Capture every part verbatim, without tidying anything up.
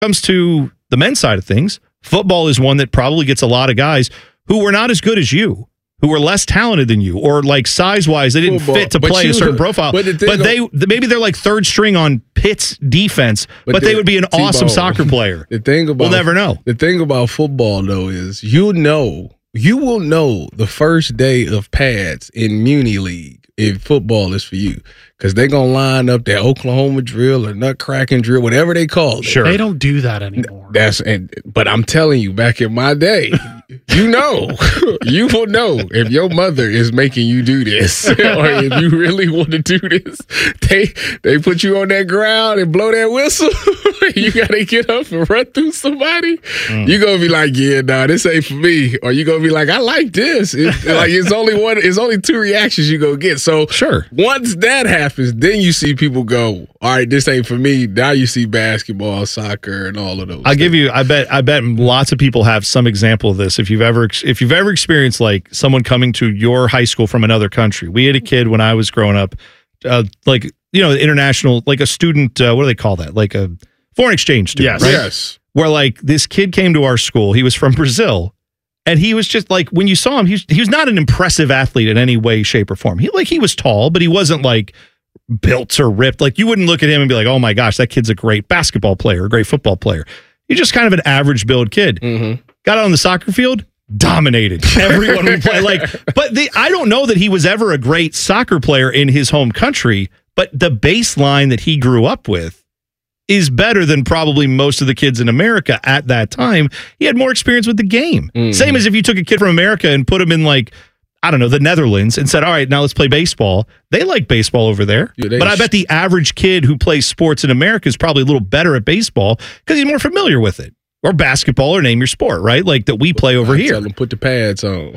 comes to the men's side of things, football is one that probably gets a lot of guys who were not as good as you, who were less talented than you, or like size-wise, they didn't football, fit to play you, a certain profile. But, the but they of, maybe they're like third string on Pitt's defense, but, but the, they would be an T-ball. awesome soccer player. The thing about we'll never know. The thing about football, though, is you know, you will know the first day of pads in Muni League if football is for you. Because they're going to line up that Oklahoma drill or nutcracking drill, whatever they call it. Sure. They don't do that anymore. That's and, But I'm telling you, back in my day, you know, you will know if your mother is making you do this or if you really want to do this. They they put you on that ground and blow that whistle. You got to get up and run through somebody. Mm. You're going to be like, yeah, nah, this ain't for me. Or you're going to be like, I like this. It's, like, it's only one. It's only two reactions you're going to get. So sure. Once that happens, then you see people go, all right, this ain't for me. Now you see basketball, soccer, and all of those. I'll things. give you, I bet, I bet lots of people have some example of this. If you've ever, if you've ever experienced like someone coming to your high school from another country. We had a kid when I was growing up, uh, like, you know, international, like a student, uh, what do they call that? Like a foreign exchange student, yes. right? Yes. Where like this kid came to our school. He was from Brazil. And he was just like, when you saw him, he was, he was not an impressive athlete in any way, shape, or form. He like he was tall, but he wasn't like built or ripped. Like you wouldn't look at him and be like, oh my gosh, that kid's a great basketball player, a great football player. He's just kind of an average build kid. Mm-hmm. Got out on the soccer field, dominated everyone we play. Like, but the, I don't know that he was ever a great soccer player in his home country, but the baseline that he grew up with is better than probably most of the kids in America at that time. He had more experience with the game. Mm. Same as if you took a kid from America and put him in like, I don't know, the Netherlands and said, all right, now let's play baseball. They like baseball over there. Yeah, but I bet the average kid who plays sports in America is probably a little better at baseball because he's more familiar with it. Or basketball, or name your sport, right? Like that we play over I here. Tell them put the pads on.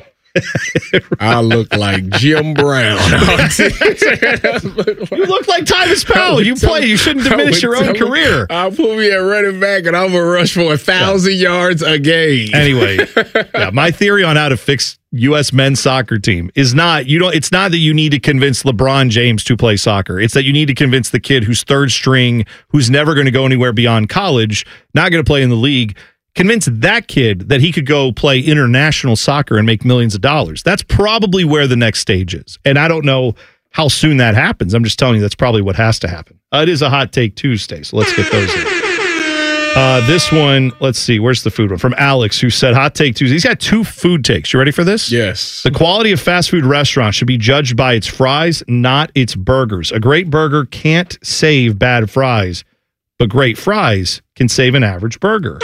I look like Jim Brown. You look like Tyvis Powell. You play. You shouldn't diminish your own career. I'll put me at running back, and I'm gonna rush for a thousand yeah. yards a game. Anyway, yeah, my theory on how to fix U S men's soccer team is not you don't. It's not that you need to convince LeBron James to play soccer. It's that you need to convince the kid who's third string, who's never going to go anywhere beyond college, not going to play in the league. Convince that kid that he could go play international soccer and make millions of dollars. That's probably where the next stage is. And I don't know how soon that happens. I'm just telling you that's probably what has to happen. Uh, it is a Hot Take Tuesday, so let's get those in. Uh, this one, let's see, where's the food one? From Alex, who said Hot Take Tuesday. He's got two food takes. You ready for this? Yes. The quality of fast food restaurants should be judged by its fries, not its burgers. A great burger can't save bad fries, but great fries can save an average burger.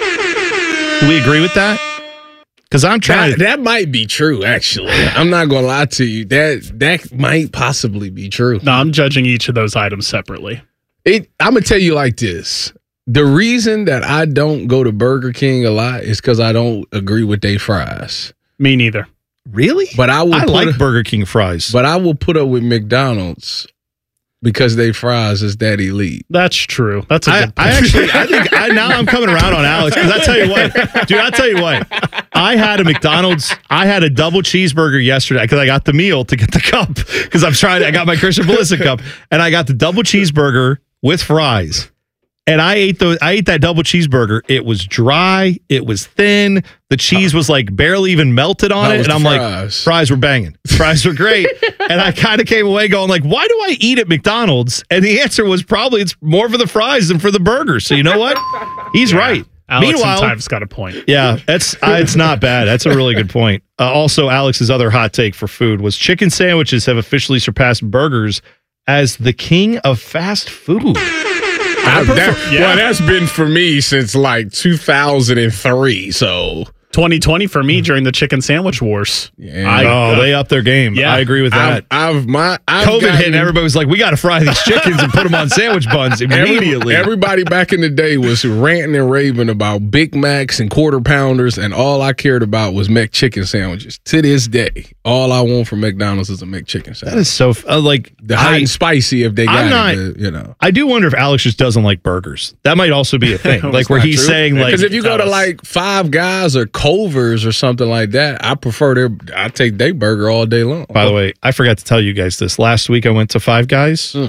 Do we agree with that? Because I'm trying. That, to, that might be true. Actually, I'm not gonna lie to you. That that might possibly be true. No, I'm judging each of those items separately. It. I'm gonna tell you like this. The reason that I don't go to Burger King a lot is because I don't agree with their fries. Me neither. Really? But I will. I put like a, Burger King fries. But I will put up with McDonald's. Because they fries is that elite. That's true. That's a I, good point. I actually, I think I, now I'm coming around on Alex because I tell you what, dude. I tell you what, I had a McDonald's. I had a double cheeseburger yesterday because I got the meal to get the cup because I'm trying. I got my Christian Pulisic cup and I got the double cheeseburger with fries. And I ate those. I ate that double cheeseburger. It was dry. It was thin. The cheese was like barely even melted on it. And I'm fries? like, fries were banging. Fries were great. And I kind of came away going like, why do I eat at McDonald's? And the answer was probably it's more for the fries than for the burger. So you know what? He's yeah. right. Alex Meanwhile, Time's got a point. Yeah, that's uh, it's not bad. That's a really good point. Uh, also, Alex's other hot take for food was chicken sandwiches have officially surpassed burgers as the king of fast food. I prefer, that, yeah. Well, that's been for me since like two thousand three. So twenty twenty for me during the chicken sandwich wars. Yeah. I, oh, uh, they upped their game. Yeah. I agree with that. I've, I've my I've COVID gotten, hit and everybody was like, we got to fry these chickens and put them on sandwich buns immediately. Every, everybody back in the day was ranting and raving about Big Macs and quarter pounders, and all I cared about was McChicken sandwiches. To this day, all I want from McDonald's is a McChicken sandwich. That is so uh, like the hot I, and spicy if they got I'm not, it. You know, I do wonder if Alex just doesn't like burgers. That might also be a thing. Like where he's true. saying like because if you go to like Five Guys or Culver's or something like that, I prefer their. I take their burger all day long. By the way, I forgot to tell you guys this. Last week I went to Five Guys. Mm.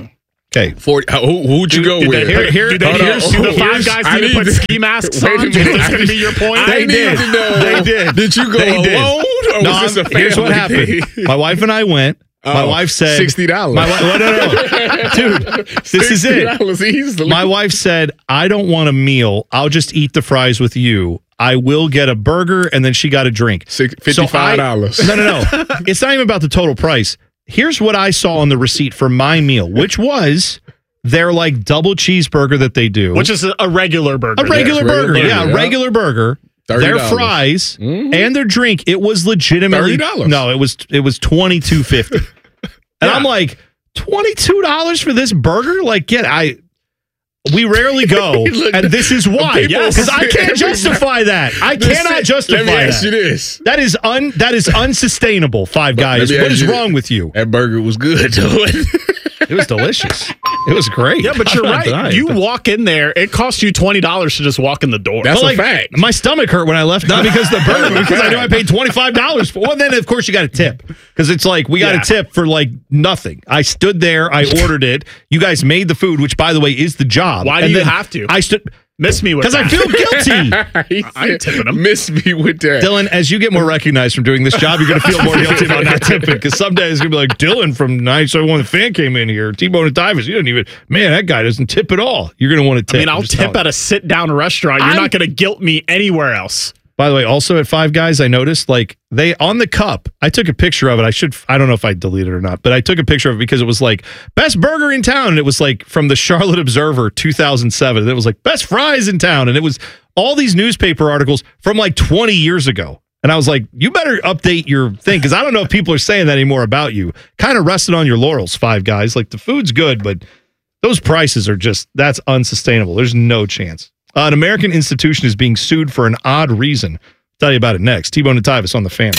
Okay. forty, who, who'd you go Did with? they, here, here, Here- did they hold hear, on. do the five Here's- guys I need to need put to- ski masks Wait a on? Is minute. this going to be your point? I They need did. to know. They did. Did you go They did. alone? Or No, was this a I'm- here's what family happened. thing? My wife and I went. My Oh, wife said sixty dollars. My wi- well, no, no, dude. This is it. sixty dollars easily. My wife said, "I don't want a meal. I'll just eat the fries with you. I will get a burger," and then she got a drink. Six- So I- fifty-five dollars. No, no, no. It's not even about the total price. Here's what I saw on the receipt for my meal, which was their like double cheeseburger that they do, Which is a, a regular burger. a regular Yes, burger, regular yeah, burger, a yeah. regular burger. thirty Their dollars. fries Mhm. and their drink. It was legitimately thirty dollars. No, it was it was twenty two fifty. And Yeah. I'm like, twenty-two dollars for this burger? Like, get I we rarely go, Look, and this is why. people- Because I can't justify that. I cannot justify Let me ask that. you this. That is un that is unsustainable, Five Guys. Let me What ask is you wrong this. with you? That burger was good, though. It was delicious. It was great. Yeah, but I'm you're not right. denying You it. walk in there, it costs you twenty dollars to just walk in the door. That's But, a fact. My stomach hurt when I left, not because of the burger, but because I knew I paid twenty-five dollars for. Well, then of course you got a tip because it's like we got Yeah. a tip for like nothing. I stood there, I ordered it. You guys made the food, which by the way is the job. Why do And you then have to? I stood Miss me with because I that. feel guilty. He I ain't said, tipping him. Miss me with that. Dylan, as you get more recognized from doing this job, you're going to feel more guilty about not tipping because some days it's going to be like Dylan from ninety-seven point one The Fan came in here. T-Bone and Divas. You didn't even, man, that guy doesn't tip at all. You're going to want to tip. I mean, I'll I'm just tip telling you. at a sit down restaurant. You're I'm- not going to guilt me anywhere else. By the way, also at Five Guys, I noticed like they on the cup. I took a picture of it. I should. I don't know if I deleted it or not, but I took a picture of it because it was like best burger in town, and it was like from the Charlotte Observer two thousand seven, and it was like best fries in town, and it was all these newspaper articles from like twenty years ago. And I was like, you better update your thing because I don't know if people are saying that anymore about you. Kind of rested on your laurels, Five Guys. Like the food's good, but those prices are just that's unsustainable. There's no chance. Uh, an American institution is being sued for an odd reason. I'll tell you about it next. T-Bone and Tyvis on the Fan.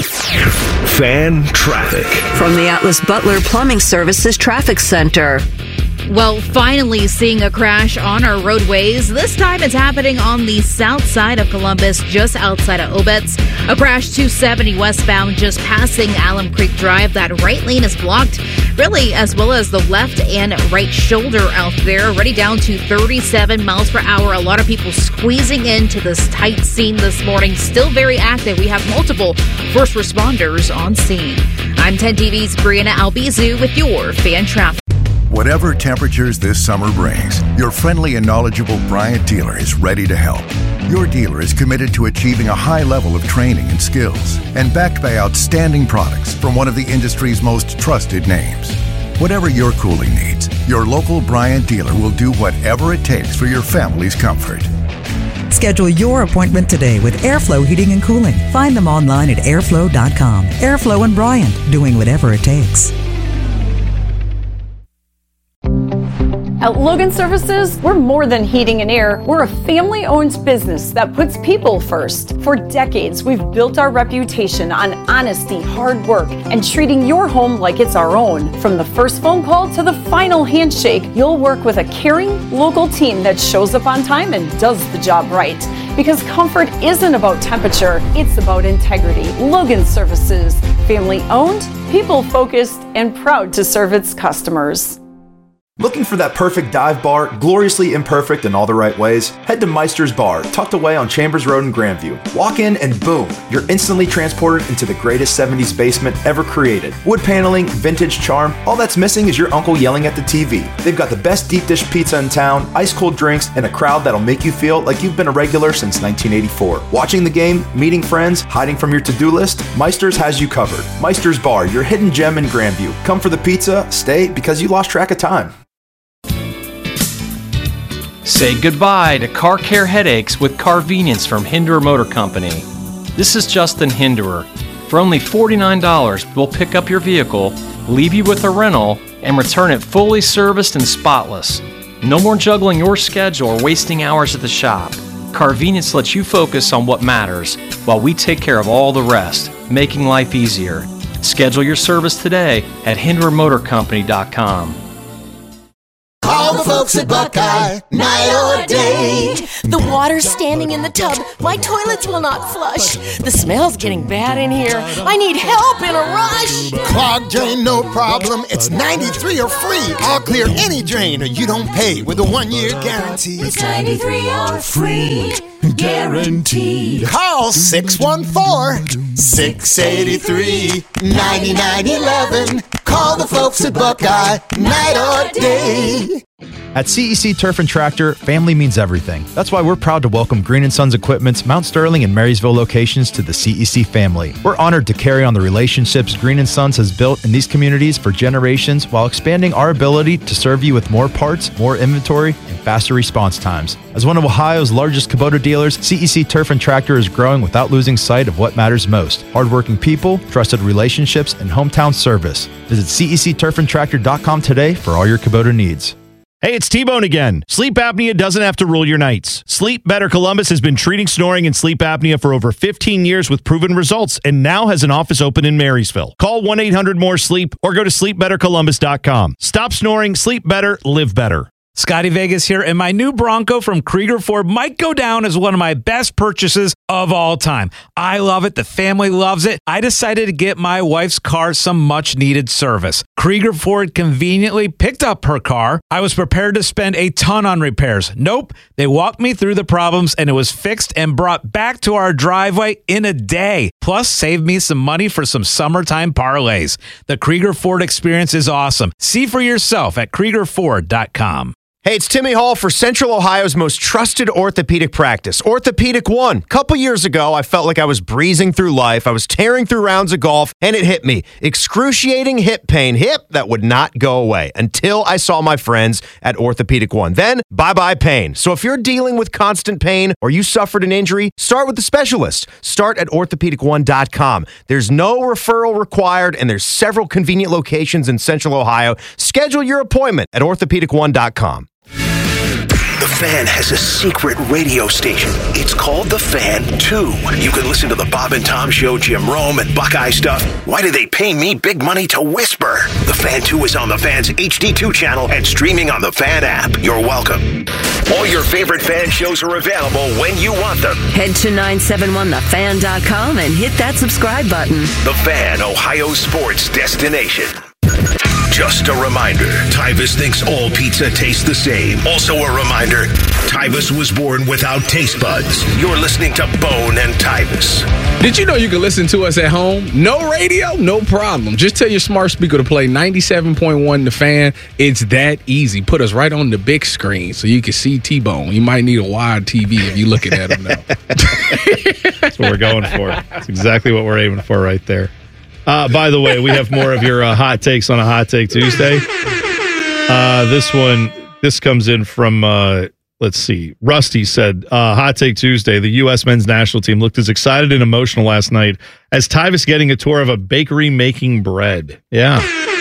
Fan traffic. From the Atlas Butler Plumbing Services Traffic Center. Well, finally seeing a crash on our roadways. This time it's happening on the south side of Columbus, just outside of Obetz. A crash two seventy westbound, just passing Alum Creek Drive. That right lane is blocked, really, as well as the left and right shoulder out there, already down to thirty-seven miles per hour. A lot of people squeezing into this tight scene this morning. Still very active. We have multiple first responders on scene. I'm ten T V's Brianna Albizu with your Fan Traffic. Whatever temperatures this summer brings, your friendly and knowledgeable Bryant dealer is ready to help. Your dealer is committed to achieving a high level of training and skills and backed by outstanding products from one of the industry's most trusted names. Whatever your cooling needs, your local Bryant dealer will do whatever it takes for your family's comfort. Schedule your appointment today with Airflow Heating and Cooling. Find them online at airflow dot com. Airflow and Bryant, doing whatever it takes. At Logan Services, we're more than heating and air. We're a family-owned business that puts people first. For decades, we've built our reputation on honesty, hard work, and treating your home like it's our own. From the first phone call to the final handshake, you'll work with a caring, local team that shows up on time and does the job right. Because comfort isn't about temperature, it's about integrity. Logan Services, family-owned, people-focused, and proud to serve its customers. Looking for that perfect dive bar, gloriously imperfect in all the right ways? Head to Meister's Bar, tucked away on Chambers Road in Grandview. Walk in and boom, you're instantly transported into the greatest seventies basement ever created. Wood paneling, vintage charm, all that's missing is your uncle yelling at the T V. They've got the best deep dish pizza in town, ice cold drinks, and a crowd that'll make you feel like you've been a regular since nineteen eighty-four. Watching the game, meeting friends, hiding from your to-do list, Meister's has you covered. Meister's Bar, your hidden gem in Grandview. Come for the pizza, stay because you lost track of time. Say goodbye to car care headaches with Carvenience from Hinderer Motor Company. This is Justin Hinderer. For only forty-nine dollars, we'll pick up your vehicle, leave you with a rental, and return it fully serviced and spotless. No more juggling your schedule or wasting hours at the shop. Carvenience lets you focus on what matters, while we take care of all the rest, making life easier. Schedule your service today at hinderer motor company dot com. Call the folks at Buckeye, night or day. The water's standing in the tub. My toilets will not flush. The smell's getting bad in here. I need help in a rush. Clogged drain, no problem. It's ninety-three or free. I'll clear any drain or you don't pay with a one-year guarantee. It's ninety-three or free. Guaranteed. Call six one four, six eight three, nine nine one one. Call the folks at Buckeye, night or day. At C E C Turf and Tractor, family means everything. That's why we're proud to welcome Green and Sons Equipment's Mount Sterling and Marysville locations to the C E C family. We're honored to carry on the relationships Green and Sons has built in these communities for generations while expanding our ability to serve you with more parts, more inventory, and faster response times. As one of Ohio's largest Kubota dealers, C E C Turf and Tractor is growing without losing sight of what matters most: hardworking people, trusted relationships, and hometown service. Visit C E C turf and tractor dot com today for all your Kubota needs. Hey, it's T-Bone again. Sleep apnea doesn't have to rule your nights. Sleep Better Columbus has been treating snoring and sleep apnea for over fifteen years with proven results and now has an office open in Marysville. Call one eight hundred more sleep or go to sleep better columbus dot com. Stop snoring, sleep better, live better. Scotty Vegas here, and my new Bronco from Krieger Ford might go down as one of my best purchases of all time. I love it. The family loves it. I decided to get my wife's car some much-needed service. Krieger Ford conveniently picked up her car. I was prepared to spend a ton on repairs. Nope. They walked me through the problems, and it was fixed and brought back to our driveway in a day. Plus, saved me some money for some summertime parlays. The Krieger Ford experience is awesome. See for yourself at krieger ford dot com. Hey, it's Timmy Hall for Central Ohio's most trusted orthopedic practice, Orthopedic One. A couple years ago, I felt like I was breezing through life. I was tearing through rounds of golf, and it hit me. Excruciating hip pain. Hip that would not go away until I saw my friends at Orthopedic One. Then, bye-bye pain. So if you're dealing with constant pain or you suffered an injury, start with the specialist. Start at orthopedic one dot com. There's no referral required, and there's several convenient locations in Central Ohio. Schedule your appointment at orthopedic one dot com. The Fan has a secret radio station. It's called The Fan two. You can listen to the Bob and Tom Show, Jim Rome, and Buckeye stuff. Why do they pay me big money to whisper? The Fan two is on the Fan's H D two channel and streaming on the Fan app. You're welcome. All your favorite Fan shows are available when you want them. Head to nine seven one the fan dot com and hit that subscribe button. The Fan, Ohio sports destination. Just a reminder, Tyvus thinks all pizza tastes the same. Also a reminder, Tyvus was born without taste buds. You're listening to Bone and Tyvus. Did you know you can listen to us at home? No radio? No problem. Just tell your smart speaker to play ninety-seven point one The Fan. It's that easy. Put us right on the big screen so you can see T-Bone. You might need a wide T V if you're looking at him now. That's what we're going for. That's exactly what we're aiming for right there. Uh, by the way, we have more of your uh, hot takes on a Hot Take Tuesday. Uh, this one, this comes in from, uh, let's see, Rusty said, uh, Hot Take Tuesday, the U S men's national team looked as excited and emotional last night as Tyvus getting a tour of a bakery making bread. Yeah.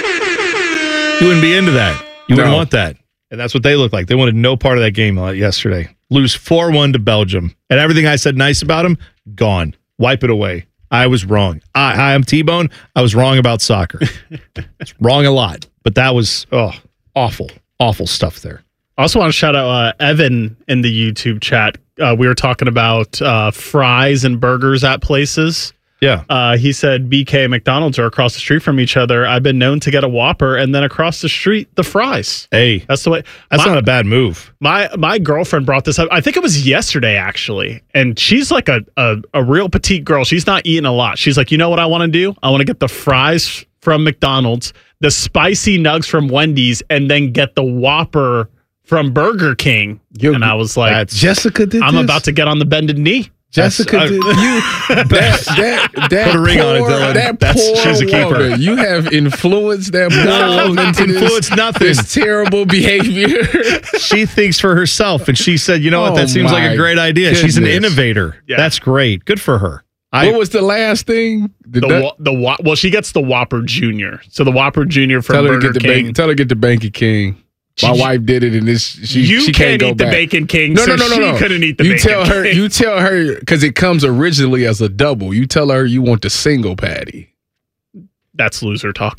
You wouldn't be into that. You wouldn't No. want that. And that's what they looked like. They wanted no part of that game yesterday. Lose four one to Belgium. And everything I said nice about them, gone. Wipe it away. I was wrong. I, I am T-Bone. I was wrong about soccer. It's wrong a lot. But that was oh awful, awful stuff there. I also want to shout out uh, Evan in the YouTube chat. Uh, we were talking about uh, fries and burgers at places. Yeah. Uh, he said B K and McDonald's are across the street from each other. I've been known to get a Whopper and then across the street, the fries. Hey, that's the way. That's my, not a bad move. My my girlfriend brought this up. I think it was yesterday, actually. And she's like a, a, a real petite girl. She's not eating a lot. She's like, you know what I want to do? I want to get the fries from McDonald's, the spicy nugs from Wendy's, and then get the Whopper from Burger King. Yo, and I was like, Jessica did I'm this? about to get on the bended knee. Jessica, That's, uh, did, you that that that Put a ring poor, on it, Dylan. That That's- poor she's a keeper. woman. You have influenced that poor No, woman into influenced this, nothing. this terrible behavior. She thinks for herself, and she said, you know what, Oh, that seems like my a great idea. She's an goodness. innovator. Yeah. That's great. Good for her. I, What was the last thing? The Did that- wa- the wa- well, she gets the Whopper Junior. So the Whopper Junior from tell her to Burger get the King. bacon. Tell her to get the Bacon King. My She- wife did it, and this she You she can't can't go eat the back. Bacon King, No, so no, no, no, she no. couldn't eat the you Bacon tell her. King. You tell her because it comes originally as a double. You tell her you want the single patty. That's loser talk.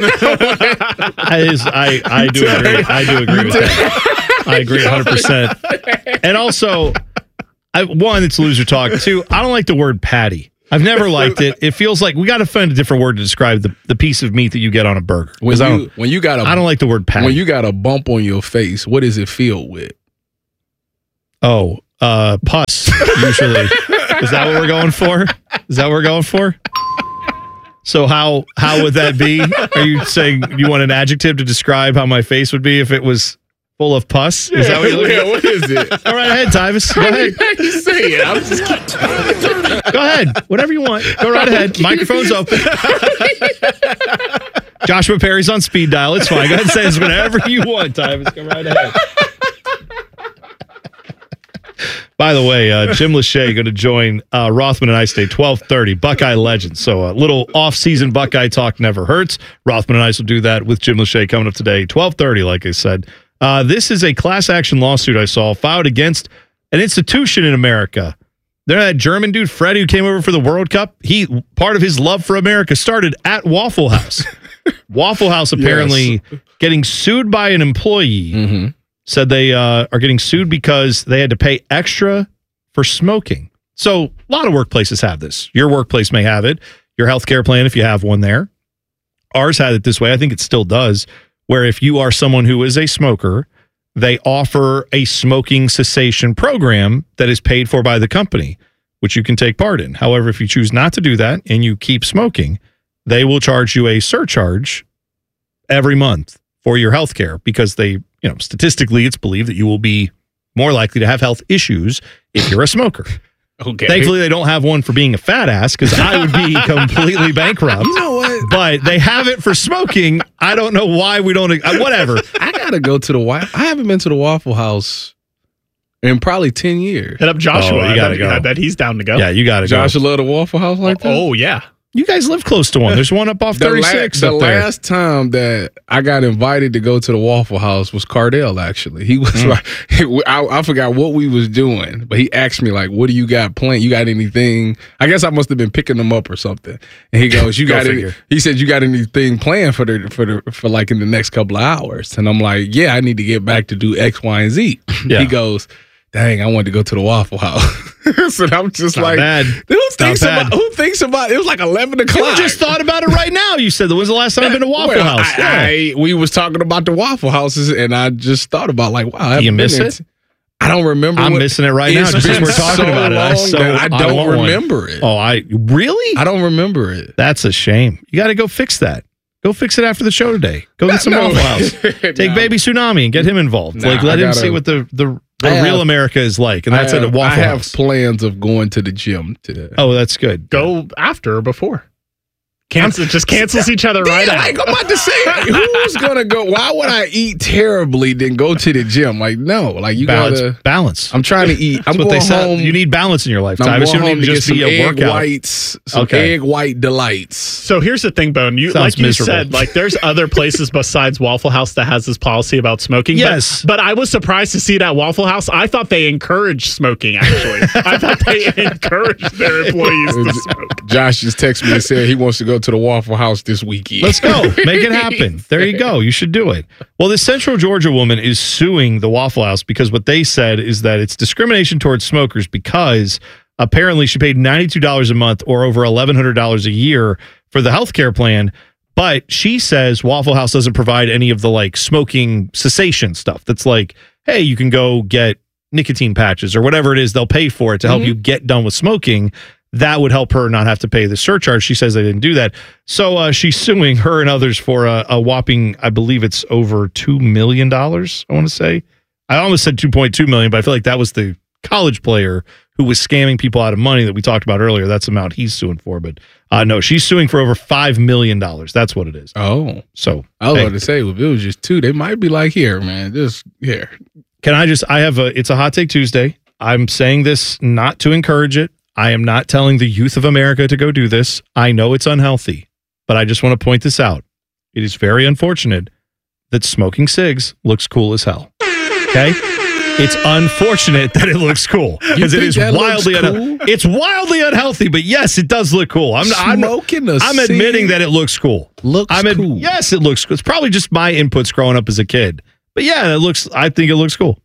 I, is, I, I do agree. I do agree with that. I agree one hundred percent. And also, I, one, it's loser talk. Two, I don't like the word patty. I've never liked it. It feels like we got to find a different word to describe the, the piece of meat that you get on a burger. When I you, don't, when you got a, I don't like the word patty. When you got a bump on your face, what is it filled with? Oh, uh, pus, usually. Is that what we're going for? Is that what we're going for? So how how would that be? Are you saying you want an adjective to describe how my face would be if it was full of pus? Is that what you're looking Yeah, at? what is it? All right, ahead, Tyvis. Go ahead. How you say it? I'm just Go ahead. Whatever you want. Go right ahead. Microphone's open. Joshua Perry's on speed dial. It's fine. Go ahead and say this whatever you want, Tyvis. Go right ahead. By the way, uh, Jim Lachey going to join uh, Rothman and I today, twelve thirty, Buckeye Legends. So a little off-season Buckeye talk never hurts. Rothman and I will do that with Jim Lachey coming up today, twelve thirty, like I said. Uh, this is a class action lawsuit I saw filed against an institution in America. There, that German dude, Freddie, who came over for the World Cup, he part of his love for America started at Waffle House. Waffle House apparently Yes. getting sued by an employee. Mm-hmm. Said they uh, are getting sued because they had to pay extra for smoking. So a lot of workplaces have this. Your workplace may have it. Your healthcare plan, if you have one there. Ours had it this way. I think it still does, where if you are someone who is a smoker, they offer a smoking cessation program that is paid for by the company, which you can take part in. However, if you choose not to do that and you keep smoking, they will charge you a surcharge every month for your health care because they, you know, statistically, it's believed that you will be more likely to have health issues if you're a smoker. Okay. Thankfully, they don't have one for being a fat ass because I would be completely bankrupt. You know what? But they have it for smoking. I don't know why we don't. Uh, whatever. I gotta go to the Waffle. I haven't been to the Waffle House in probably ten years. Hit up Joshua. Oh, you I, gotta bet, go. I bet he's down to go. Yeah, you got to go. Josh love the Waffle House like that. Oh, yeah. You guys live close to one. There's one up off The, la- thirty-six. the up there. last time that I got invited to go to the Waffle House was Cardell. Actually, he was Mm. like, I, I forgot what we was doing, but he asked me like, "What do you got planned? You got anything?" I guess I must have been picking them up or something. And he goes, "You Go got any?" figure. He said, "You got anything planned for the for the for like in the next couple of hours?" And I'm like, "Yeah, I need to get back to do X, Y, and Z." Yeah. He goes, "Dang, I wanted to go to the Waffle House." So I'm just Not like, bad. Who thinks Not bad. about? Who thinks about? It was like eleven o'clock. You just thought about it right now. You said, when's the last time I've been to Waffle Well, House? I, I, we was talking about the Waffle Houses, and I just thought about like, wow, I Do you haven't miss been it? there. I don't remember. I'm what- missing it right now It's just because been we're talking so about it. I, long so, that I don't want one. remember it. Oh, I really? I don't remember it. That's a shame. You got to go fix that. Go fix it after the show today. Go get some No. Waffle House. Take Nah. Baby Tsunami and get him involved. Nah, like let I him gotta- see what the the, the I real have- America is like, and that's I at a have, Waffle I have House. plans of going to the gym today. Oh, that's good. Go after or before. Cancel, just cancels each other right Yeah, out. like I'm about to say, who's gonna go? Why would I eat terribly then go to the gym? Like no, like you balance. gotta. balance. I'm trying to eat. That's I'm what going they said. home. You need balance in your life. I'm Tyvis. going You don't home need to to get just some be a egg workout. whites, some Okay. egg white delights. So here's the thing, Bone. You Sounds like you miserable. said, like there's other places besides Waffle House that has this policy about smoking. but- Yes. but, I was surprised to see it at Waffle House. I thought they encouraged smoking. Actually, I thought they encouraged their employees to smoke. Josh just texted me and said he wants to go to the Waffle House this weekend. Let's go. Make it happen. There you go. You should do it. Well, this Central Georgia woman is suing the Waffle House because what they said is that it's discrimination towards smokers because apparently she paid ninety-two dollars a month or over eleven hundred dollars a year for the healthcare plan. But she says Waffle House doesn't provide any of the like smoking cessation stuff. That's like, hey, you can go get nicotine patches or whatever it is. They'll pay for it to help Mhm. you get done with smoking. That would help her not have to pay the surcharge. She says they didn't do that. So uh, she's suing her and others for a, a whopping, I believe it's over two million dollars, I want to say. I almost said two point two million dollars, but I feel like that was the college player who was scamming people out of money that we talked about earlier. That's the amount he's suing for. But uh, no, she's suing for over five million dollars. That's what it is. Oh, So I was hey, about to say, if it was just two, they might be like, here, man, just here. can I just, I have a, it's a Hot Take Tuesday. I'm saying this not to encourage it. I am not telling the youth of America to go do this. I know it's unhealthy, but I just want to point this out. It is very unfortunate that smoking cigs looks cool as hell. Okay? It's unfortunate that it looks cool because it think is that looks wildly cool? un- it's wildly unhealthy, but yes, it does look cool. I'm I'm, Smoking a I'm admitting cig that it looks cool. looks I'm ad- cool. Yes, it looks cool. It's probably just my inputs growing up as a kid. But yeah, it looks I think it looks cool.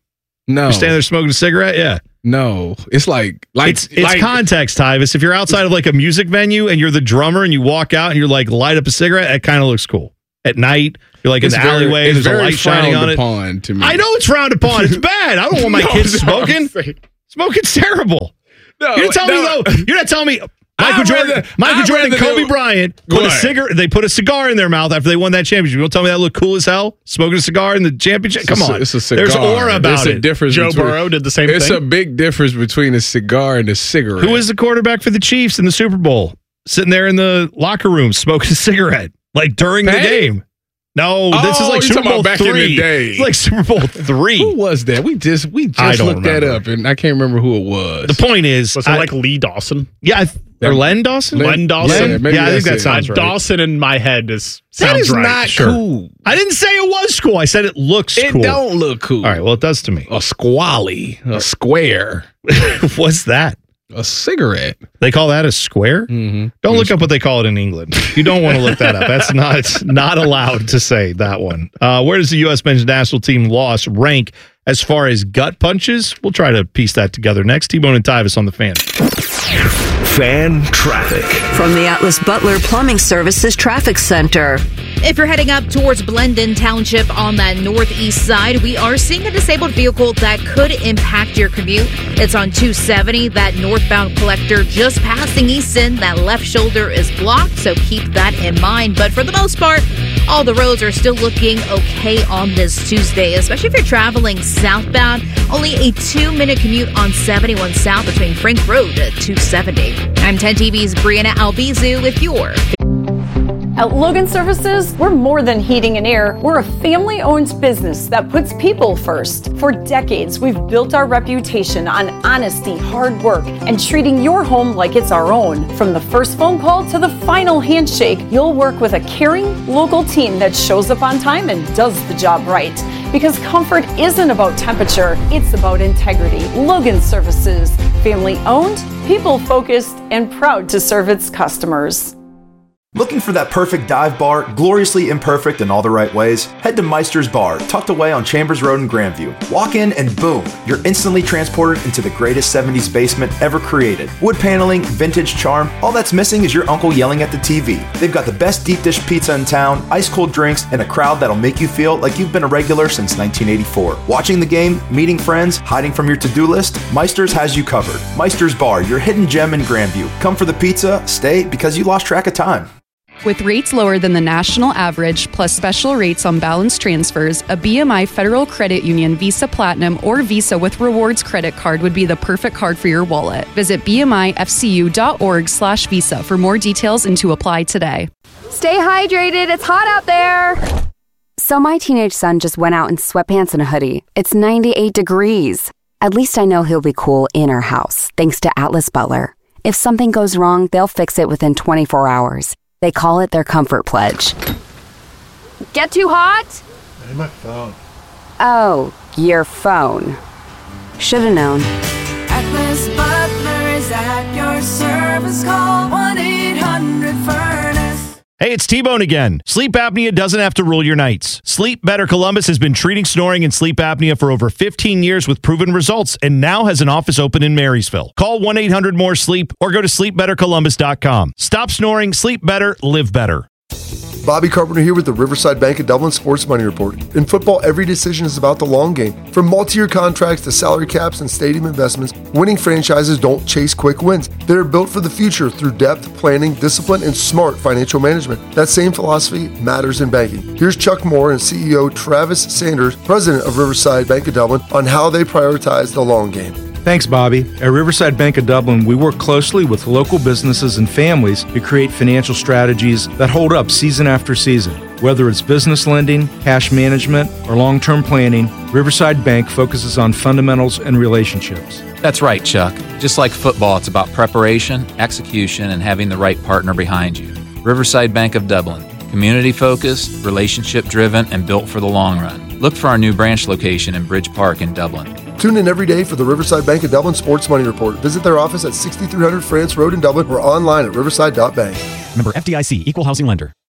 No. You're standing there smoking a cigarette? Yeah. No. It's like, like it's it's like, context, Tyvis. If you're outside of like a music venue and you're the drummer and you walk out and you're like light up a cigarette, it kind of looks cool. At night, you're like in the very, alleyway, there's a light shining on it. Upon to me. I know it's frowned upon. It's bad. I don't want my No, kids no, smoking. Smoking's terrible. No, you're telling no. me though. You're not telling me Michael I'd Jordan, rather- Michael I'd Jordan, and rather Kobe do- Bryant Go put a ahead. cigar. They put a cigar in their mouth after they won that championship. You'll tell me that looked cool as hell, smoking a cigar in the championship. Come It's a- on, it's a cigar. There's aura about There's it. a difference. Joe between- Burrow did the same It's thing. a big difference between a cigar and a cigarette. Who was the quarterback for the Chiefs in the Super Bowl? Sitting there in the locker room smoking a cigarette, like during Patty? the game. No, this is Oh, like you're Super talking Bowl about back in the three. day. It's like Super Bowl three. Who was that? We just we I just don't looked that remember. up, and I can't remember who it was. The point is, Was it I- like Lee Dawson? yeah, I th- or Len Dawson. Len- Len Dawson? Yeah, maybe yeah, I think that's that it. sounds right. Dawson in my head is That sounds is right. not Sure. cool. I didn't say it was cool. I said it looks It cool. don't look cool. All right, well, it does to me. A squally, a square, What's that? a cigarette. They call that a square? Mm-hmm. Don't look up what they call it in England. You don't want to look that up. That's not it's not allowed to say that one. Uh, where does the U S men's national team loss rank as far as gut punches? We'll try to piece that together next. T-Bone and Tyvis on the Fan. Fan traffic. From the Atlas Butler Plumbing Services Traffic Center. If you're heading up towards Blendon Township on that northeast side, we are seeing a disabled vehicle that could impact your commute. It's on two seventy, that northbound collector just passing Easton. That left shoulder is blocked, so keep that in mind. But for the most part, all the roads are still looking okay on this Tuesday, especially if you're traveling southbound. Only a two-minute commute on seventy-one South between Frank Road to two seventy. I'm ten T V's Brianna Albizu with your... At Logan Services, we're more than heating and air. We're a family-owned business that puts people first. For decades, we've built our reputation on honesty, hard work, and treating your home like it's our own. From the first phone call to the final handshake, you'll work with a caring, local team that shows up on time and does the job right. Because comfort isn't about temperature, it's about integrity. Logan Services, family-owned, people-focused, and proud to serve its customers. Looking for that perfect dive bar, gloriously imperfect in all the right ways? Head to Meister's Bar, tucked away on Chambers Road in Grandview. Walk in and boom, you're instantly transported into the greatest seventies basement ever created. Wood paneling, vintage charm, all that's missing is your uncle yelling at the T V. They've got the best deep dish pizza in town, ice cold drinks, and a crowd that'll make you feel like you've been a regular since nineteen eighty-four. Watching the game, meeting friends, hiding from your to-do list, Meister's has you covered. Meister's Bar, your hidden gem in Grandview. Come for the pizza, stay because you lost track of time. With rates lower than the national average, plus special rates on balance transfers, a B M I Federal Credit Union Visa Platinum or Visa with Rewards credit card would be the perfect card for your wallet. Visit bmifcu.org slash Visa for more details and to apply today. Stay hydrated. It's hot out there. So my teenage son just went out in sweatpants and a hoodie. It's ninety-eight degrees. At least I know he'll be cool in our house, thanks to Atlas Butler. If something goes wrong, they'll fix it within twenty-four hours. They call it their comfort pledge. Get too hot? Hey, my phone. Oh, your phone. Should've known. Atlas Butler is at your service. Call one eight hundred furnace. Hey, it's T-Bone again. Sleep apnea doesn't have to rule your nights. Sleep Better Columbus has been treating snoring and sleep apnea for over fifteen years with proven results and now has an office open in Marysville. Call one eight hundred more sleep or go to sleep better columbus dot com. Stop snoring, sleep better, live better. Bobby Carpenter here with the Riverside Bank of Dublin Sports Money Report. In football, every decision is about the long game. From multi-year contracts to salary caps and stadium investments, winning franchises don't chase quick wins. They're built for the future through depth, planning, discipline, and smart financial management. That same philosophy matters in banking. Here's Chuck Moore and C E O Travis Sanders, president of Riverside Bank of Dublin, on how they prioritize the long game. Thanks, Bobby. At Riverside Bank of Dublin, we work closely with local businesses and families to create financial strategies that hold up season after season. Whether it's business lending, cash management, or long-term planning, Riverside Bank focuses on fundamentals and relationships. That's right, Chuck. Just like football, it's about preparation, execution, and having the right partner behind you. Riverside Bank of Dublin. Community-focused, relationship-driven, and built for the long run. Look for our new branch location in Bridge Park in Dublin. Tune in every day for the Riverside Bank of Dublin Sports Money Report. Visit their office at sixty-three hundred France Road in Dublin or online at riverside dot bank. Member F D I C, Equal Housing Lender.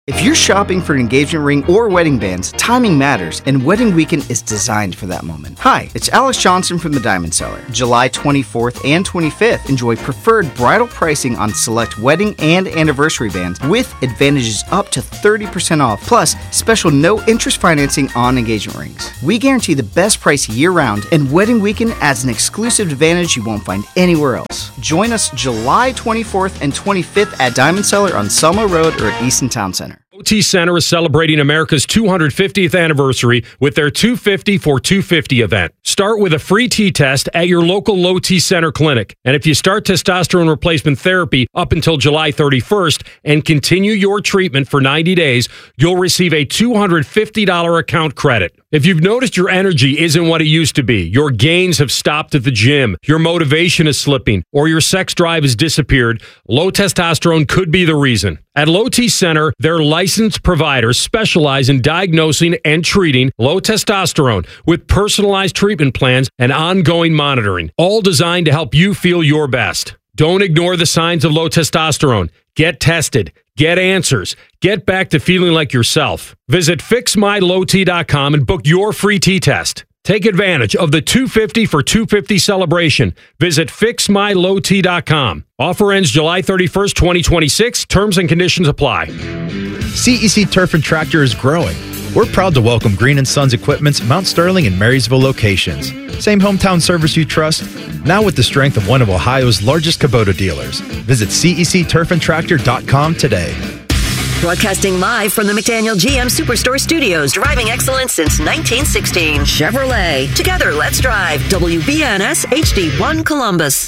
If you're shopping for an engagement ring or wedding bands, timing matters, and Wedding Weekend is designed for that moment. Hi, it's Alex Johnson from the Diamond Seller. July twenty-fourth and twenty-fifth, enjoy preferred bridal pricing on select wedding and anniversary bands with advantages up to thirty percent off, plus special no-interest financing on engagement rings. We guarantee the best price year-round, and Wedding Weekend adds an exclusive advantage you won't find anywhere else. Join us July twenty-fourth and twenty-fifth at Diamond Seller on Selma Road or at Easton Town Center. O T Center is celebrating America's two hundred fiftieth anniversary with their two fifty for two fifty event. Start with a free T-test at your local Low T Center clinic. And if you start testosterone replacement therapy up until July thirty-first and continue your treatment for ninety days, you'll receive a two hundred fifty dollars account credit. If you've noticed your energy isn't what it used to be, your gains have stopped at the gym, your motivation is slipping, or your sex drive has disappeared, low testosterone could be the reason. At Low T Center, their licensed providers specialize in diagnosing and treating low testosterone with personalized treatment plans and ongoing monitoring, all designed to help you feel your best. Don't ignore the signs of low testosterone. Get tested. Get answers. Get back to feeling like yourself. Visit fix my low t dot com and book your free T-test. Take advantage of the two fifty for two fifty celebration. Visit fix my low t dot com. Offer ends July thirty-first, twenty twenty-six. Terms and conditions apply. C E C Turf and Tractor is growing. We're proud to welcome Green and Sons Equipment's Mount Sterling and Marysville locations. Same hometown service you trust, now with the strength of one of Ohio's largest Kubota dealers. Visit C E C turf and tractor dot com today. Broadcasting live from the McDaniel G M Superstore Studios. Driving excellence since nineteen sixteen. Chevrolet. Together, let's drive. W B N S H D one Columbus.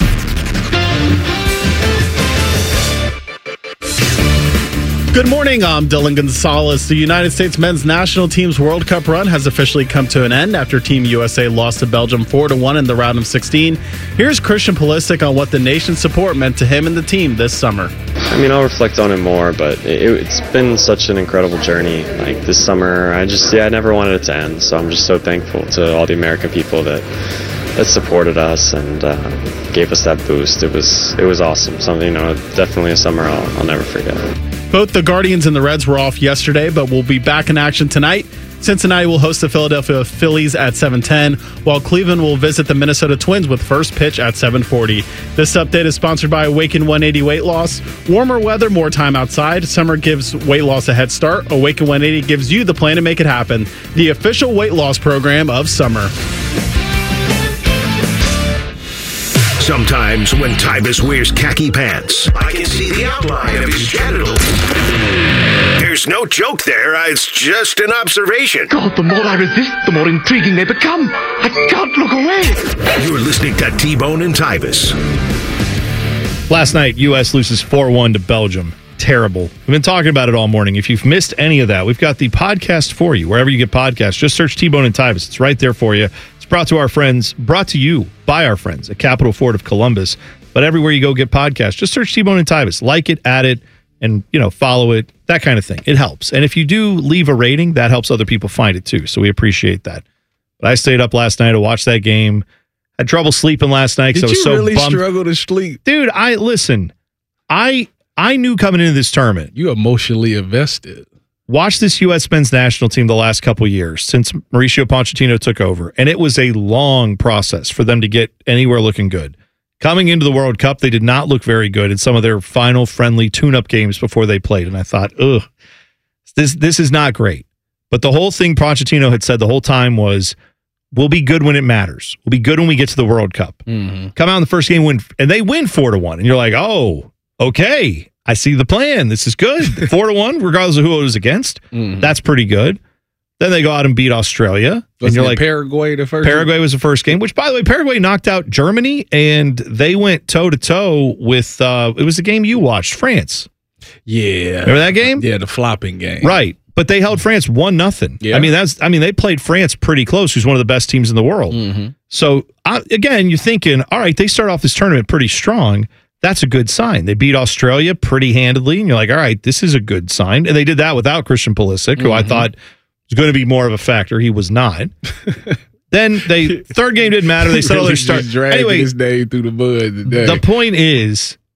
Good morning, I'm Dylan Gonzalez. The United States men's national team's World Cup run has officially come to an end after Team U S A lost to Belgium four to one in the round of sixteen. Here's Christian Pulisic on what the nation's support meant to him and the team this summer. I mean, I'll reflect on it more, but it, it's been such an incredible journey. Like this summer, I just, yeah, I never wanted it to end. So I'm just so thankful to all the American people that that supported us and uh, gave us that boost. It was it was awesome. Something, you know, definitely a summer I'll, I'll never forget. Both the Guardians and the Reds were off yesterday, but will be back in action tonight. Cincinnati will host the Philadelphia Phillies at seven ten, while Cleveland will visit the Minnesota Twins with first pitch at seven forty. This update is sponsored by Awaken one eighty Weight Loss. Warmer weather, more time outside. Summer gives weight loss a head start. Awaken one eighty gives you the plan to make it happen. The official weight loss program of summer. Sometimes when Tybus wears khaki pants, I can see the outline of his genitals. There's no joke there. It's just an observation. God, the more I resist, the more intriguing they become. I can't look away. You're listening to T-Bone and Tybus. Last night, U S loses four one to Belgium. Terrible. We've been talking about it all morning. If you've missed any of that, we've got the podcast for you. Wherever you get podcasts, just search T-Bone and Tybus. It's right there for you. It's brought to our friends, brought to you by our friends at Capital Ford of Columbus. But everywhere you go get podcasts, just search T-Bone and Tybus. Like it, add it, and you know, follow it, that kind of thing. It helps. And if you do leave a rating, that helps other people find it too. So we appreciate that. But I stayed up last night to watch that game. Had trouble sleeping last night because I was so really bummed. struggle to sleep? Dude, I listen, I I knew coming into this tournament. You emotionally invested. Watch this U S men's national team the last couple years since Mauricio Pochettino took over, and it was a long process for them to get anywhere looking good. Coming into the World Cup, they did not look very good in some of their final friendly tune-up games before they played, and I thought, ugh, this this is not great. But the whole thing Pochettino had said the whole time was, we'll be good when it matters. We'll be good when we get to the World Cup. Mm-hmm. Come out in the first game, win, and they win four to one, and you're like, oh, okay. I see the plan. This is good. Four to one, regardless of who it was against. Mm-hmm. That's pretty good. Then they go out and beat Australia. Was and you're it like, Paraguay the first Paraguay game? was the first game, which, by the way, Paraguay knocked out Germany, and they went toe-to-toe with, uh, it was the game you watched, France. Yeah. Remember that game? Yeah, the flopping game. Right. But they held France one nothing. Yeah. I mean, that's. I mean, they played France pretty close, who's one of the best teams in the world. Mm-hmm. So, uh, again, you're thinking, all right, they start off this tournament pretty strong. That's a good sign. They beat Australia pretty handedly, and you're like, all right, this is a good sign. And they did that without Christian Pulisic, who mm-hmm. I thought was going to be more of a factor. He was not. Then they third game didn't matter. They settled their start. Dragging anyway, his name through the mud today. The point is,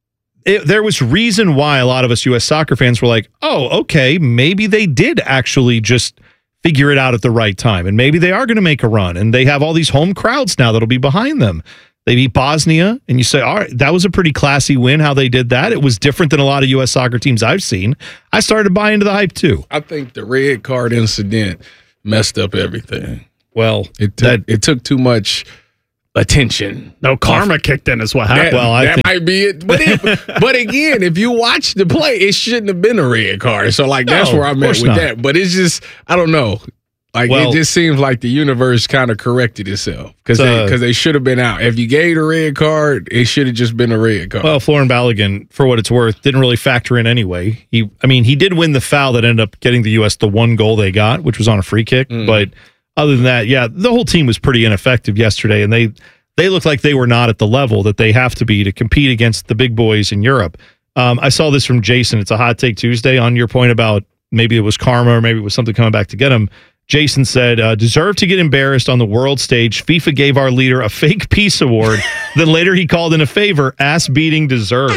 it, there was reason why a lot of us U S soccer fans were like, oh, okay, maybe they did actually just figure it out at the right time. And maybe they are going to make a run. And they have all these home crowds now that'll be behind them. They beat Bosnia, and you say, all right, that was a pretty classy win, how they did that. It was different than a lot of U S soccer teams I've seen. I started to buy into the hype, too. I think the red card incident messed up everything. Well, it took, that, it took too much attention. No, karma off. kicked in is what happened. That, well, I that think- might be it. But, it, but again, if you watch the play, it shouldn't have been a red card. So, like, that's No, where I'm of at course with not. that. But it's just, I don't know. Like, Well- it just seems like the universe kind of corrected itself because Uh, they, 'cause they should have been out. If you gave a red card, it should have just been a red card. Well, Florin Balogun, for what it's worth, didn't really factor in anyway. He, I mean, he did win the foul that ended up getting the U S the one goal they got, which was on a free kick. Mm. But other than that, yeah, the whole team was pretty ineffective yesterday, and they they looked like they were not at the level that they have to be to compete against the big boys in Europe. Um, I saw this from Jason. It's a Hot Take Tuesday on your point about maybe it was karma or maybe it was something coming back to get him. Jason said, uh, deserve to get embarrassed on the world stage. FIFA gave our leader a fake peace award. Then later he called in a favor, ass beating deserved.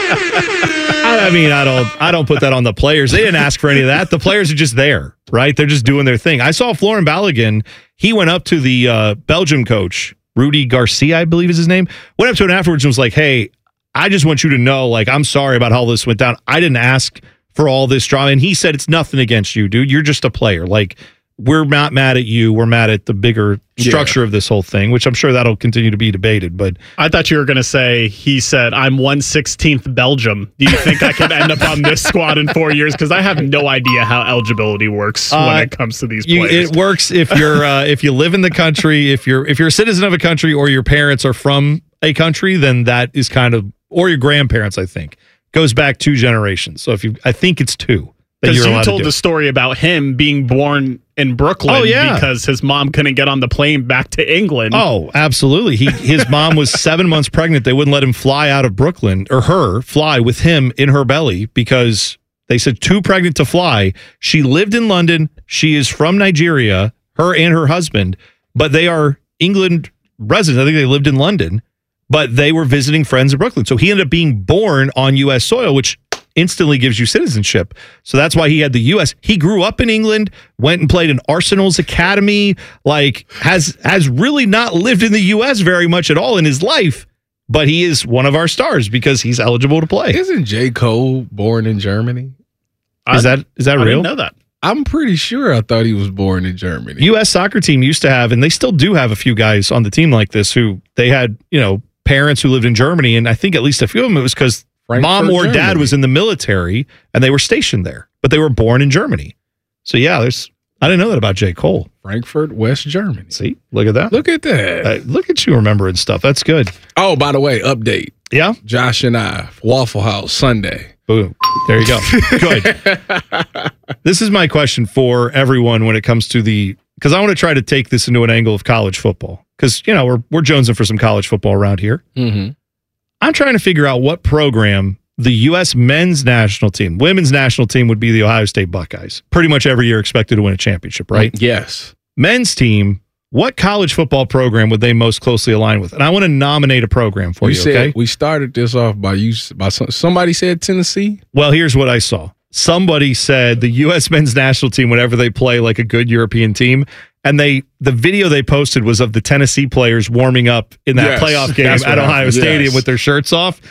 I mean, I don't I don't put that on the players. They didn't ask for any of that. The players are just there, right? They're just doing their thing. I saw Florin Balogun. He went up to the uh, Belgium coach, Rudy Garcia, I believe is his name, went up to him afterwards and was like, hey, I just want you to know, like, I'm sorry about how this went down. I didn't ask for all this drama. And he said, it's nothing against you, dude. You're just a player. Like, we're not mad at you. We're mad at the bigger structure yeah. of this whole thing, which I'm sure that'll continue to be debated. But I thought you were going to say, he said, I'm one sixteenth Belgium. Do you think I could end up on this squad in four years? Because I have no idea how eligibility works uh, when it comes to these you, players. It works if you're uh, if you live in the country, if you're if you're a citizen of a country, or your parents are from a country, then that is kind of, or your grandparents, I think, goes back two generations. So if you, I think it's two. Because you told the story about him being born in Brooklyn oh, yeah. because his mom couldn't get on the plane back to England. Oh, absolutely. He his mom was seven months pregnant. They wouldn't let him fly out of Brooklyn, or her fly with him in her belly, because they said too pregnant to fly. She lived in London. She is from Nigeria, her and her husband, but they are England residents. I think they lived in London, but they were visiting friends in Brooklyn. So he ended up being born on U S soil, which instantly gives you citizenship. So that's why he had the U S. He grew up in England, went and played in Arsenal's academy, like has has really not lived in the U S very much at all in his life, but he is one of our stars because he's eligible to play. Isn't J. Cole born in Germany? Is that is that I real? didn't know that. I'm pretty sure I thought he was born in Germany. U S soccer team used to have, and they still do have, a few guys on the team like this who they had, you know, parents who lived in Germany, and I think at least a few of them it was because mom or Germany. dad was in the military and they were stationed there, but they were born in Germany. So yeah, there's. I didn't know that about J. Cole. Frankfurt, West Germany. See, look at that. Look at that. Uh, look at you remembering stuff. That's good. Oh, by the way, update. Yeah, Josh and I, Waffle House Sunday. Boom. There you go. Good. This is my question for everyone when it comes to the, because I want to try to take this into an angle of college football, because you know we're we're jonesing for some college football around here. Mm-hmm. I'm trying to figure out what program the U S men's national team, women's national team would be the Ohio State Buckeyes. Pretty much every year expected to win a championship, right? Yes. Men's team, what college football program would they most closely align with? And I want to nominate a program for you, you said, okay? We started this off by you, by some, somebody said Tennessee? Well, here's what I saw. Somebody said the U S men's national team, whenever they play like a good European team, and they the video they posted was of the Tennessee players warming up in that Yes, playoff game that's at what Ohio happened, Stadium yes. with their shirts off.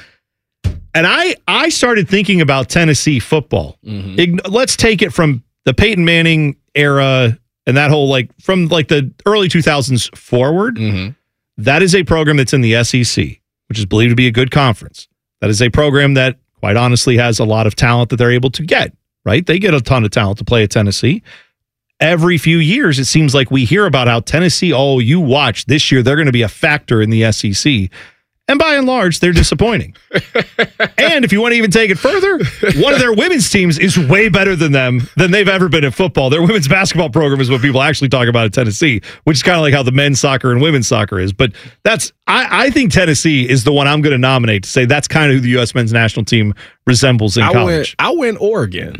And I I started thinking about Tennessee football. Mm-hmm. Ign- let's take it from the Peyton Manning era and that whole, like, from like the early two thousands forward. Mm-hmm. That is a program that's in the S E C, which is believed to be a good conference. That is a program that, quite honestly, has a lot of talent that they're able to get, right? They get a ton of talent to play at Tennessee. Every few years, it seems like we hear about how Tennessee, oh, you watch, this year they're going to be a factor in the S E C. And by and large, they're disappointing. And if you want to even take it further, one of their women's teams is way better than them than they've ever been in football. Their women's basketball program is what people actually talk about at Tennessee, which is kind of like how the men's soccer and women's soccer is. But that's I, I think Tennessee is the one I'm going to nominate to say that's kind of who the U S men's national team resembles in I college. went, I went Oregon.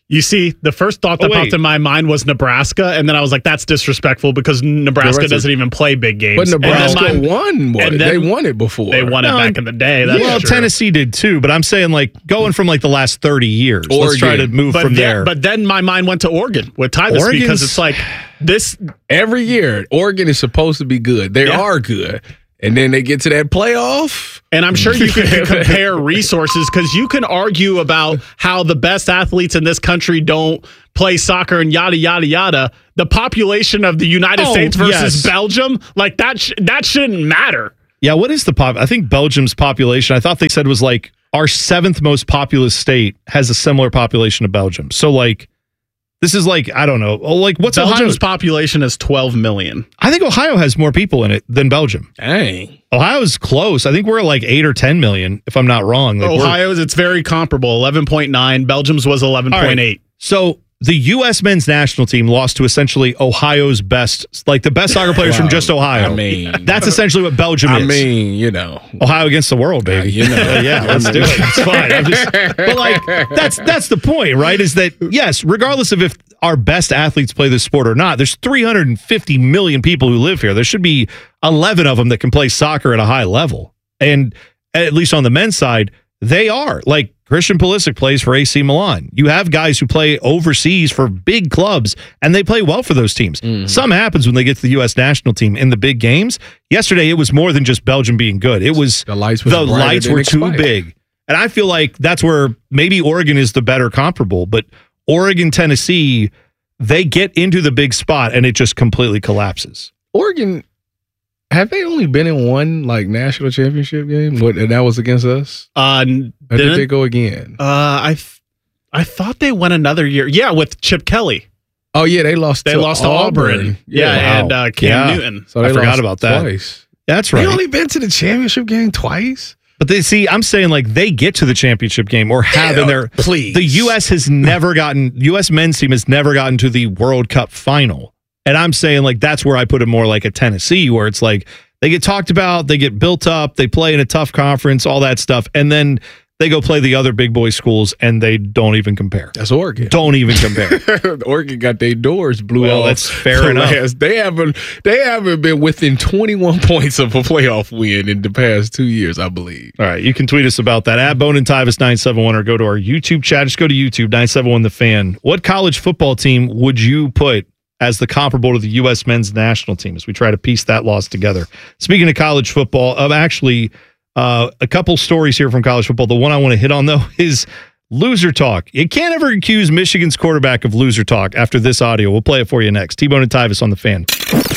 You see, the first thought that Oh, wait. popped in my mind was Nebraska, and then I was like, that's disrespectful because Nebraska Nebraska- doesn't even play big games. But Nebraska And then my- won. What? and They then won it before. They won it No, back in the day. That's well, true. Tennessee did too, but I'm saying like going from like the last thirty years. Let's try to Oregon. move but from then, there. But then my mind went to Oregon with Tyvus Oregon's- because it's like this. Every year, Oregon is supposed to be good. They Yeah. are good. And then they get to that playoff. And I'm sure you can compare resources because you can argue about how the best athletes in this country don't play soccer and yada, yada, yada. The population of the United Oh, States versus yes. Belgium, like that, sh- that shouldn't matter. Yeah, what is the pop? I think Belgium's population, I thought they said was like our seventh most populous state has a similar population to Belgium. So like, this is like, I don't know. Oh, like what's Belgium's Ohio's? population is twelve million. I think Ohio has more people in it than Belgium. Dang. Ohio's close. I think we're like eight or ten million, if I'm not wrong. Like we're- Ohio's, it's very comparable, eleven point nine. Belgium's was eleven point eight. So the U S men's national team lost to essentially Ohio's best, like the best soccer players Wow. from just Ohio. I mean, that's essentially what Belgium I is. mean, you know, Ohio against the world, baby. you know. yeah, let's do it. It's fine. I'm just, but like, that's that's the point, right? Is that yes, regardless of if our best athletes play this sport or not, there's three hundred fifty million people who live here. There should be eleven of them that can play soccer at a high level, and at least on the men's side, they are. Like Christian Pulisic plays for A C Milan. You have guys who play overseas for big clubs, and they play well for those teams. Mm-hmm. Something happens when they get to the U S national team in the big games. Yesterday, it was more than just Belgium being good. It was The lights was the brighter lights than were too expired. big. And I feel like that's where maybe Oregon is the better comparable, but Oregon, Tennessee, they get into the big spot and it just completely collapses. Oregon, have they only been in one like national championship game? What, and that was against us? Uh, Or did didn't- they go again? Uh, I th- I thought they went another year. Yeah, with Chip Kelly. Oh yeah, they lost. They to lost to Auburn. Yeah, wow. and uh, Cam Yeah. Newton. So they I forgot lost about that. twice. That's They right. only been to the championship game twice. But they see, I'm saying like they get to the championship game or have in their Please, the U S has never gotten U S men's team has never gotten to the World Cup final. And I'm saying like that's where I put it more like a Tennessee, where it's like they get talked about, they get built up, they play in a tough conference, all that stuff, and then they go play the other big boy schools and they don't even compare. That's Oregon. Don't even compare. Oregon got their doors blew Well, off. that's fair the enough. last- They haven't. They haven't been within twenty-one points of a playoff win in the past two years, I believe. All right, you can tweet us about that at Bone and Tyvis nine seven one or go to our YouTube chat. Just go to YouTube nine seven one The Fan. What college football team would you put as the comparable to the U S men's national team as we try to piece that loss together? Speaking of college football, of actually uh, a couple stories here from college football. The one I want to hit on though is loser talk. You can't ever accuse Michigan's quarterback of loser talk after this audio. We'll play it for you next. T-Bone and Tyvis on The Fan.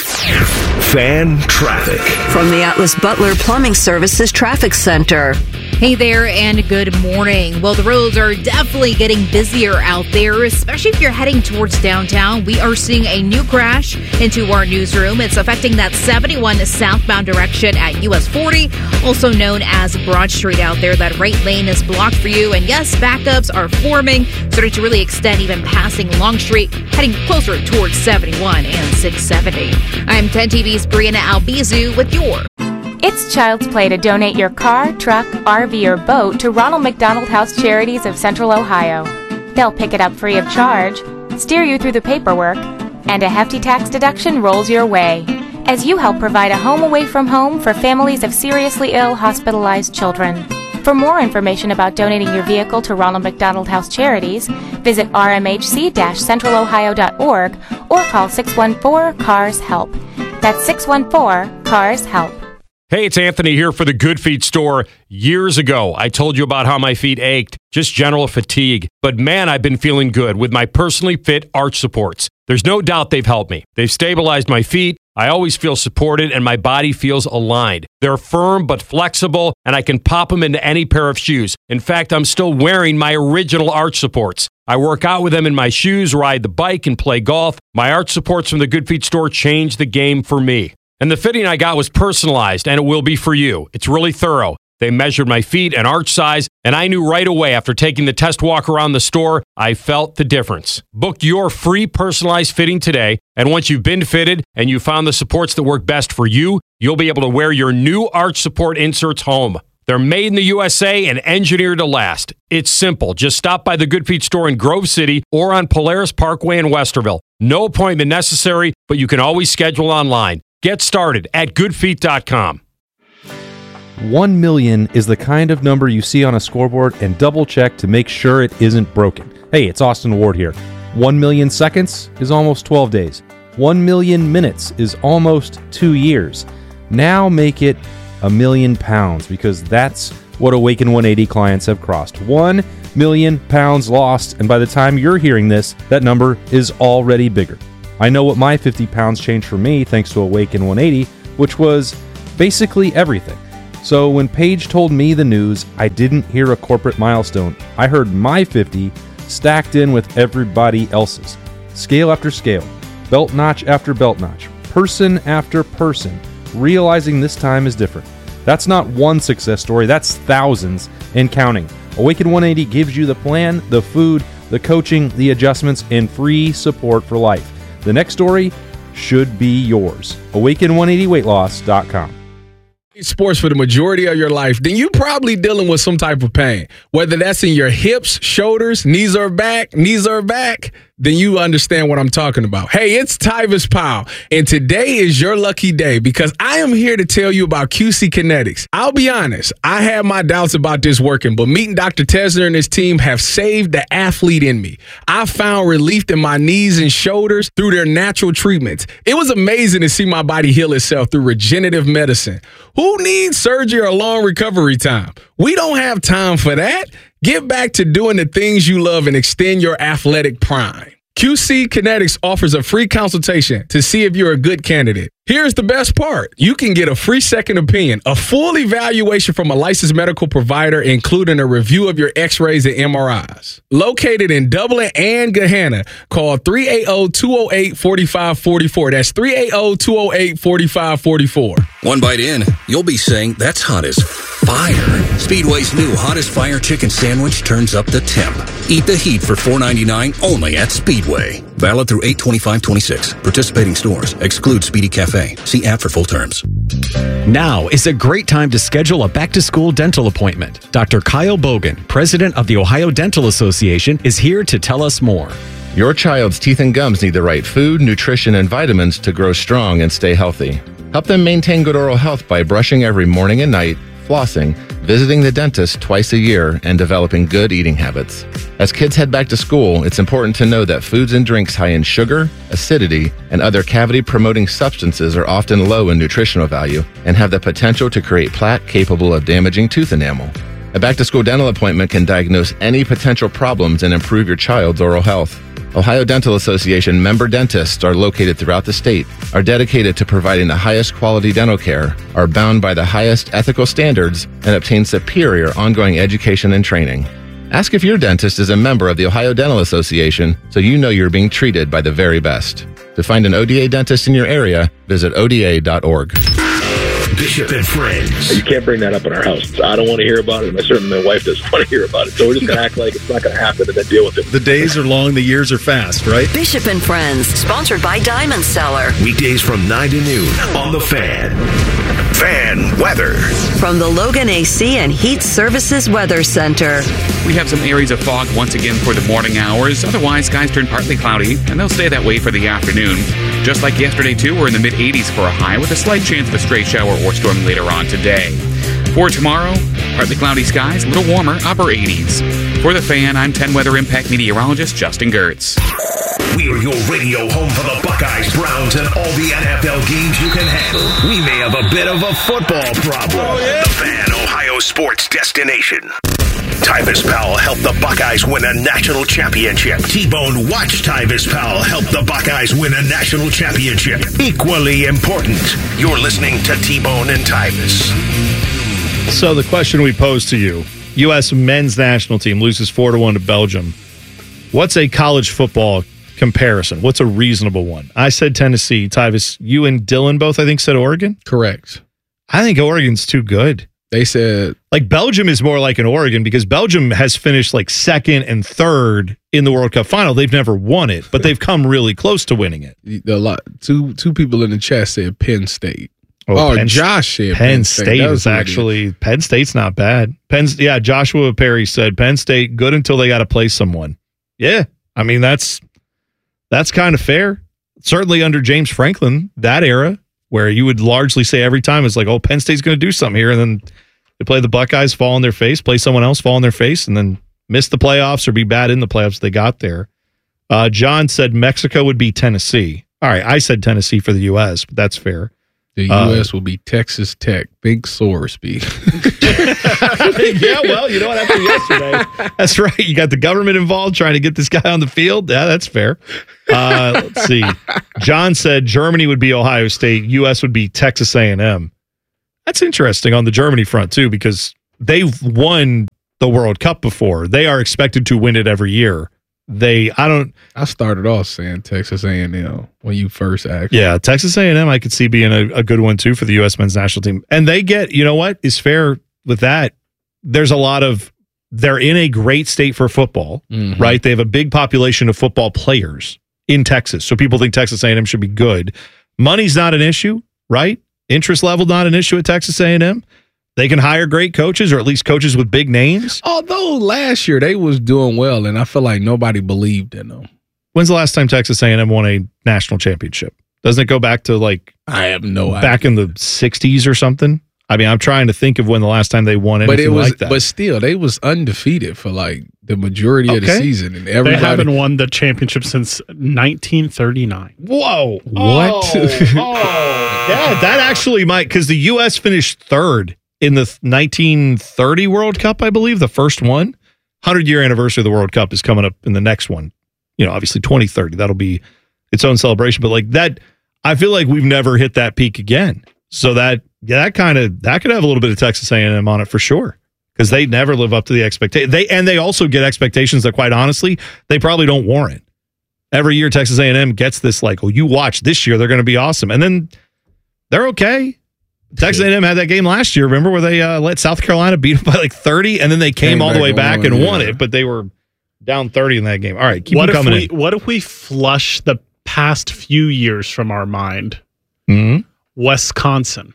Fan traffic. From the Atlas Butler Plumbing Services Traffic Center. Hey there, and good morning. Well, the roads are definitely getting busier out there, especially if you're heading towards downtown. We are seeing a new crash into our newsroom. It's affecting that seventy-one southbound direction at U S forty, also known as Broad Street out there. That right lane is blocked for you. And yes, backups are forming, starting to really extend even passing Long Street, heading closer towards seventy-one and six seventy. I'm ten T V's Brianna Albizu with your It's Child's Play to donate your car, truck, R V, or boat to Ronald McDonald House Charities of Central Ohio. They'll pick it up free of charge, steer you through the paperwork, and a hefty tax deduction rolls your way as you help provide a home away from home for families of seriously ill hospitalized children. For more information about donating your vehicle to Ronald McDonald House Charities, visit r m h c dash central ohio dot org or call six one four, C A R S HELP. That's six one four, C A R S HELP. Hey, it's Anthony here for the Good Feet store. Years ago, I told you about how my feet ached, just general fatigue. But man, I've been feeling good with my personally fit arch supports. There's no doubt they've helped me. They've stabilized my feet. I always feel supported and my body feels aligned. They're firm but flexible, and I can pop them into any pair of shoes. In fact, I'm still wearing my original arch supports. I work out with them in my shoes, ride the bike, and play golf. My arch supports from the Good Feet store changed the game for me. And the fitting I got was personalized, and it will be for you. It's really thorough. They measured my feet and arch size, and I knew right away after taking the test walk around the store, I felt the difference. Book your free personalized fitting today, and once you've been fitted and you found the supports that work best for you, you'll be able to wear your new arch support inserts home. They're made in the U S A and engineered to last. It's simple. Just stop by the Good Feet store in Grove City or on Polaris Parkway in Westerville. No appointment necessary, but you can always schedule online. Get started at good feet dot com. One million is the kind of number you see on a scoreboard and double check to make sure it isn't broken. Hey, it's Austin Ward here. One million seconds is almost twelve days. One million minutes is almost two years. Now make it a million pounds, because that's what Awaken one eighty clients have crossed. One million pounds lost, and by the time you're hearing this, that number is already bigger. I know what my fifty pounds changed for me thanks to Awaken one eighty, which was basically everything. So when Paige told me the news, I didn't hear a corporate milestone. I heard my fifty stacked in with everybody else's. Scale after scale, belt notch after belt notch, person after person, realizing this time is different. That's not one success story, that's thousands and counting. Awaken one eighty gives you the plan, the food, the coaching, the adjustments, and free support for life. The next story should be yours. awaken one eighty weight loss dot com. Sports for the majority of your life, then you're probably dealing with some type of pain. Whether that's in your hips, shoulders, knees or back, knees or back, then you understand what I'm talking about. Hey, it's Tyvis Powell, and today is your lucky day because I am here to tell you about Q C Kinetics. I'll be honest, I had my doubts about this working, but meeting Doctor Tesner and his team have saved the athlete in me. I found relief in my knees and shoulders through their natural treatments. It was amazing to see my body heal itself through regenerative medicine. Who needs surgery or long recovery time? We don't have time for that. Get back to doing the things you love and extend your athletic prime. Q C Kinetics offers a free consultation to see if you're a good candidate. Here's the best part. You can get a free second opinion, a full evaluation from a licensed medical provider, including a review of your x-rays and M R Is. Located in Dublin and Gahanna, call three eight zero, two zero eight, four five four four. That's three eight zero, two zero eight, four five four four. One bite in, you'll be saying, that's hot as fire. Speedway's new Hottest Fire Chicken Sandwich turns up the temp. Eat the heat for four ninety-nine only at Speedway. Valid through eight twenty-five twenty-six. Participating stores. Exclude Speedy Cafe. See app for full terms. Now is a great time to schedule a back-to-school dental appointment. Doctor Kyle Bogan, president of the Ohio Dental Association, is here to tell us more. Your child's teeth and gums need the right food, nutrition, and vitamins to grow strong and stay healthy. Help them maintain good oral health by brushing every morning and night, flossing, visiting the dentist twice a year, and developing good eating habits. As kids head back to school, it's important to know that foods and drinks high in sugar, acidity, and other cavity-promoting substances are often low in nutritional value and have the potential to create plaque capable of damaging tooth enamel. A back-to-school dental appointment can diagnose any potential problems and improve your child's oral health. Ohio Dental Association member dentists are located throughout the state, are dedicated to providing the highest quality dental care, are bound by the highest ethical standards, and obtain superior ongoing education and training. Ask if your dentist is a member of the Ohio Dental Association so you know you're being treated by the very best. To find an O D A dentist in your area, visit O D A dot org. Bishop and Friends. You can't bring that up in our house. I don't want to hear about it, and certainly my wife doesn't want to hear about it. So we're just going to act like it's not going to happen and then deal with it. The days are long, the years are fast, right? Bishop and Friends, sponsored by Diamond Seller. Weekdays from nine to noon on The Fan. Fan weather. From the Logan A C and Heat Services Weather Center. We have some areas of fog once again for the morning hours. Otherwise, skies turn partly cloudy, and they'll stay that way for the afternoon. Just like yesterday, too, we're in the mid-eighties for a high with a slight chance of a stray shower or storm later on today. For tomorrow, partly cloudy skies, a little warmer, upper eighties. For The Fan, I'm ten Weather Impact meteorologist Justin Gertz. We are your radio home for the Buckeyes, Browns, and all the N F L games you can handle. We may have a bit of a football problem. Oh, yeah. The Fan, Ohio sports destination. Tyvis Powell helped the Buckeyes win a national championship. T-Bone watched Tyvis Powell help the Buckeyes win a national championship. Equally important, you're listening to T-Bone and Tyvis. So the question we pose to you, U S men's national team loses four to one to Belgium. What's a college football comparison? What's a reasonable one? I said Tennessee. Tyvis, you and Dylan both, I think, said Oregon? Correct. I think Oregon's too good. They said... Like, Belgium is more like an Oregon because Belgium has finished, like, second and third in the World Cup final. They've never won it, but they've come really close to winning it. A lot. Two, two people in the chat said Penn State. Oh, Penn, Josh said Penn, Penn State, State. That was is who it actually Penn State's not bad. Penn's yeah. Joshua Perry said Penn State good until they got to play someone. Yeah, I mean that's that's kind of fair. Certainly under James Franklin, that era where you would largely say every time it's like, oh, Penn State's going to do something here, and then they play the Buckeyes, fall on their face, play someone else, fall on their face, and then miss the playoffs or be bad in the playoffs. They got there. Uh, John said Mexico would be Tennessee. All right, I said Tennessee for the U S, but that's fair. The U S Uh, will be Texas Tech. Big Sorsby. Yeah, well, you know what happened yesterday. That's right. You got the government involved trying to get this guy on the field. Yeah, that's fair. Uh, let's see. John said Germany would be Ohio State. U S would be Texas A and M. That's interesting on the Germany front, too, because they've won the World Cup before. They are expected to win it every year. They, I don't. I started off saying Texas A and M when you first asked. Yeah, Texas A and M I could see being a, a good one too for the U S men's national team. And they get, you know what is fair with that? There's a lot of, they're in a great state for football, Mhm. right? They have a big population of football players in Texas. So people think Texas A and M should be good. Money's not an issue, right? Interest level not an issue at Texas A and M. They can hire great coaches, or at least coaches with big names. Although last year they was doing well, and I feel like nobody believed in them. When's the last time Texas A and M won a national championship? Doesn't it go back to like I have no idea. back in the sixties or something? I mean, I'm trying to think of when the last time they won anything But it was, like that. but still, they was undefeated for like the majority of the Okay. season, and They everybody. haven't won the championship since nineteen thirty-nine. Whoa! What? Oh, oh. Yeah, that actually might, because the U S finished third in the nineteen thirty World Cup, I believe, the first one. one hundred year anniversary of the World Cup is coming up in the next one. You know, obviously twenty thirty. That'll be its own celebration. But like that, I feel like we've never hit that peak again. So that, yeah, that kind of, that could have a little bit of Texas A and M on it for sure. Because they never live up to the expectation. They and they also get expectations that, quite honestly, they probably don't warrant. Every year, Texas A and M gets this like, oh, you watch this year, they're going to be awesome, and then they're okay. Texas A and M had that game last year. Remember where they uh, let South Carolina beat them by like thirty, and then they came, Came all the back way and back won, and yeah. won it, but they were down thirty in that game. All right, keep What them if coming we in. what if we flush the past few years from our mind? Mhm. Wisconsin.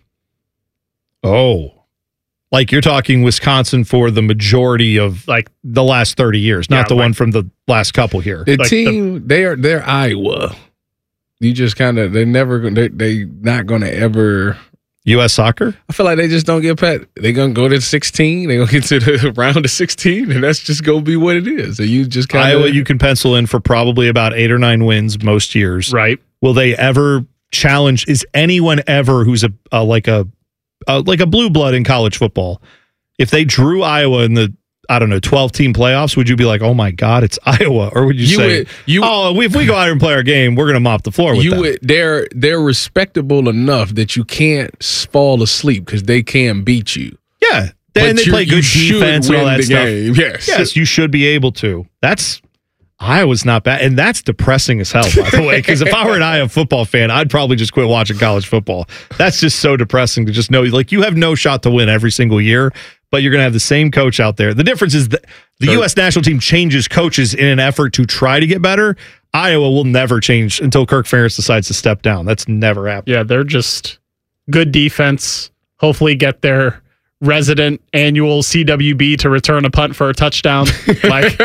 Oh, like you're talking Wisconsin for the majority of Like the last thirty years, not Yeah, the like- one from the last couple here. The Like team, they are they're Iowa. You just kind of they're never gonna they they not gonna ever. U S soccer? I feel like they just don't get past. They're gonna go to sixteen. They're gonna get to the round of sixteen, and that's just gonna be what it is. And you just kind Iowa, of you can pencil in for probably about eight or nine wins most years. Right. Will they ever challenge? Is anyone ever who's a, a like a, a like a blue blood in college football? If they drew Iowa in the I don't know twelve team playoffs, would you be like, oh my god, it's Iowa, or would you, You say, would- you- oh, if we go out here and play our game, we're going to mop the floor with you them? would, they're they're respectable enough that you can't fall asleep because they can beat you. Yeah, and they you- play you good should defense and all win that the stuff. game. Yes. yes, you should be able to. That's Iowa's not bad, and that's depressing as hell, by the way. Because if I were an Iowa football fan, I'd probably just quit watching college football. That's just so depressing to just know, like, you have no shot to win every single year, but you're going to have the same coach out there. The difference is that the Sure. U S national team changes coaches in an effort to try to get better. Iowa will never change until Kirk Ferentz decides to step down. That's never happened. Yeah, they're just good defense. Hopefully get their resident annual C W B to return a punt for a touchdown. Like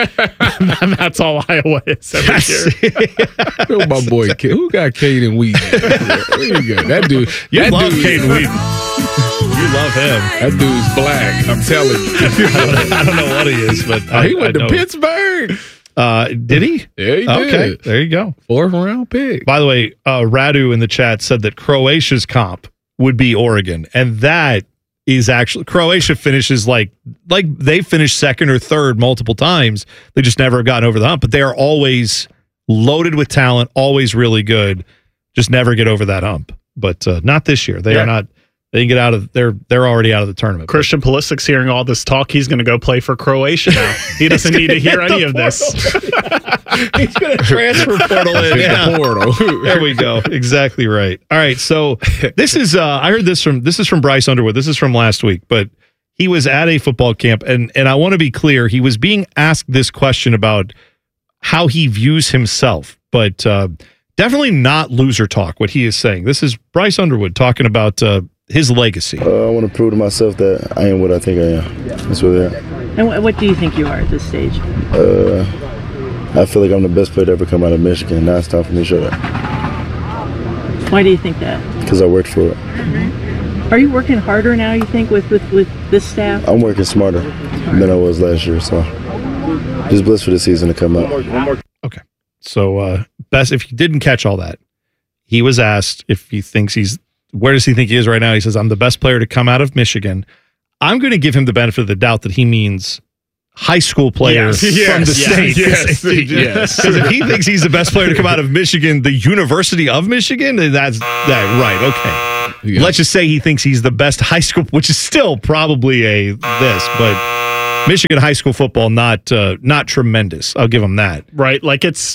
that's all Iowa is every year. Oh, my boy, K- who got Caden Wheaton? Where you go? That dude. You that love dude, Caden Wheaton. You love him. That dude's black. I'm telling you. I don't, I don't know what he is, but Oh, I, he went I to know. Pittsburgh. Uh, did he? Yeah, he Okay, did. there you go. Fourth round pick. By the way, uh, Radu in the chat said that Croatia's comp would be Oregon, and that is actually Croatia finishes like like they finished second or third multiple times. They just never have gotten over the hump, but they are always loaded with talent, always really good. Just never get over that hump. But uh, not this year. They Yeah. are not. They can get out of. They're they're already out of the tournament. Christian Pulisic's hearing all this talk. He's going to go play for Croatia now. He doesn't need to hear any of this. He's going to transfer portal in. Yeah. Portal. There we go. Exactly right. All right. So this is uh I heard this from this is from Bryce Underwood. This is from last week, but he was at a football camp, and and I want to be clear, he was being asked this question about how he views himself, but uh definitely not loser talk, what he is saying. This is Bryce Underwood talking about uh his legacy? Uh, I want to prove to myself that I am what I think I am. That's really it. And what, what do you think you are at this stage? Uh, I feel like I'm the best player to ever come out of Michigan. Now it's time for me to show that. Why do you think that? Because I worked for it. Mm-hmm. Are you working harder now, you think, with, with, with this staff? I'm working smarter than I was last year, so just blessed for the season to come out. Okay. So, uh, best if you didn't catch all that, he was asked if he thinks he's, where does he think he is right now? He says, I'm the best player to come out of Michigan. I'm going to give him the benefit of the doubt that he means high school player Yes, from yes, the state. yes, yes. Because if he thinks he's the best player to come out of Michigan, the University of Michigan, then that's that right. Okay. Yeah. Let's just say he thinks he's the best high school, which is still probably a this, but Michigan high school football not uh, not tremendous. I'll give him that. Right, like it's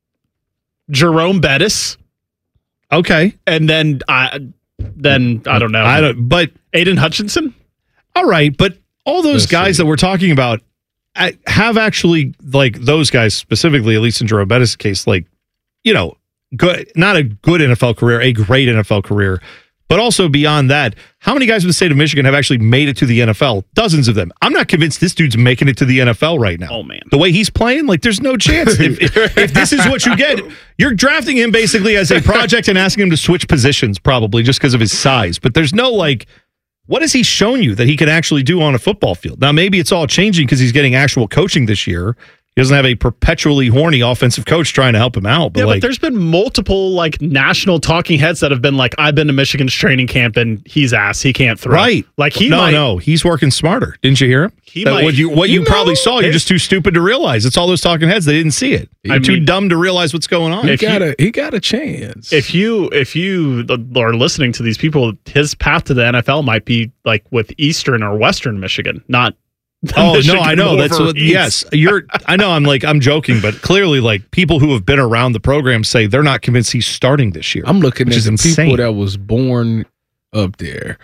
Jerome Bettis. Okay, and then I then I don't know. I don't. But Aiden Hutchinson. All right, but all those Let's guys see. that we're talking about I- have actually, like those guys specifically, at least in Jerome Bettis' case, like, you know, good, not a good N F L career, a great N F L career, but also beyond that, how many guys in the state of Michigan have actually made it to the N F L? Dozens of them. I'm not convinced this dude's making it to the N F L right now. Oh, man. The way he's playing, like, there's no chance. if, if, if this is what you get, you're drafting him basically as a project and asking him to switch positions probably just because of his size. But there's no, like, what has he shown you that he can actually do on a football field? Now, maybe it's all changing because he's getting actual coaching this year. He doesn't have a perpetually horny offensive coach trying to help him out. But yeah, like, but there's been multiple like national talking heads that have been like, I've been to Michigan's training camp and he's ass. He can't throw. right. Like he no, might, no, he's working smarter. Didn't you hear him? He That might- what you what you you, probably know, saw, you're his- just too stupid to realize. It's all those talking heads. They didn't see it. You're I too mean- dumb to realize what's going on. He got a he got a chance. If you if you are listening to these people, his path to the N F L might be like with Eastern or Western Michigan, not. the Oh Michigan no, I know that's what. Wolverines. Yes, you're. I know. I'm like I'm joking, but clearly, like people who have been around the program say they're not convinced he's starting this year. I'm looking which at is the insane. people that was born up there.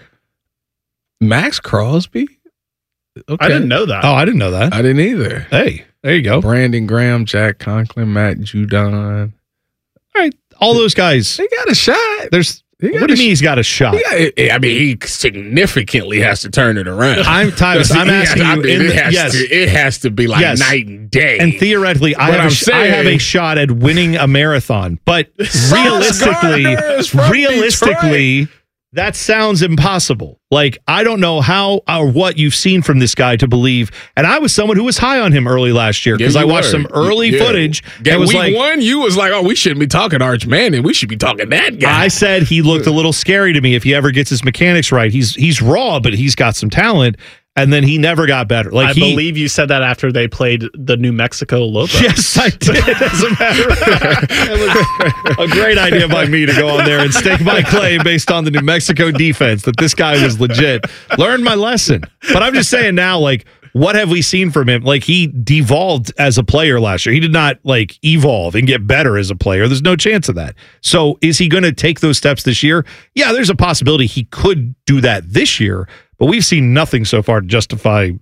Max Crosby. Okay. I didn't know that. Oh, I didn't know that. I didn't either. Hey, there you go. Brandon Graham, Jack Conklin, Matt Judon. All right, all those guys. They got a shot. There's. He What got do a you mean he's got a shot? He got- I mean, he significantly has to turn it around. I'm Tyvis. I'm He asking has- I you. mean, in it, the- has yes, to, it has to be like Yes. night and day. and theoretically, I But have, I'm a, sh- I have a saying- shot at winning a marathon. But realistically, Gardner is from realistically, that sounds impossible. Like I don't know how or what you've seen from this guy to believe. And I was someone who was high on him early last year because Yeah, I you watched were. some early Yeah. footage. Yeah, and was week like, one, you was like, "Oh, we shouldn't be talking Arch Manning. We should be talking that guy." I said he looked a little scary to me if he ever gets his mechanics right. He's he's raw, but he's got some talent. And then he never got better. Like I he, believe you said that after they played the New Mexico Lobos. Yes, I did. As a matter of fact, it was a great idea by me to go on there and stake my claim based on the New Mexico defense that this guy was legit. Learned my lesson. But I'm just saying now, like, what have we seen from him? Like, he devolved as a player last year. He did not, like, evolve and get better as a player. There's no chance of that. So is he going to take those steps this year? Yeah, there's a possibility he could do that this year. But we've seen nothing so far to justify,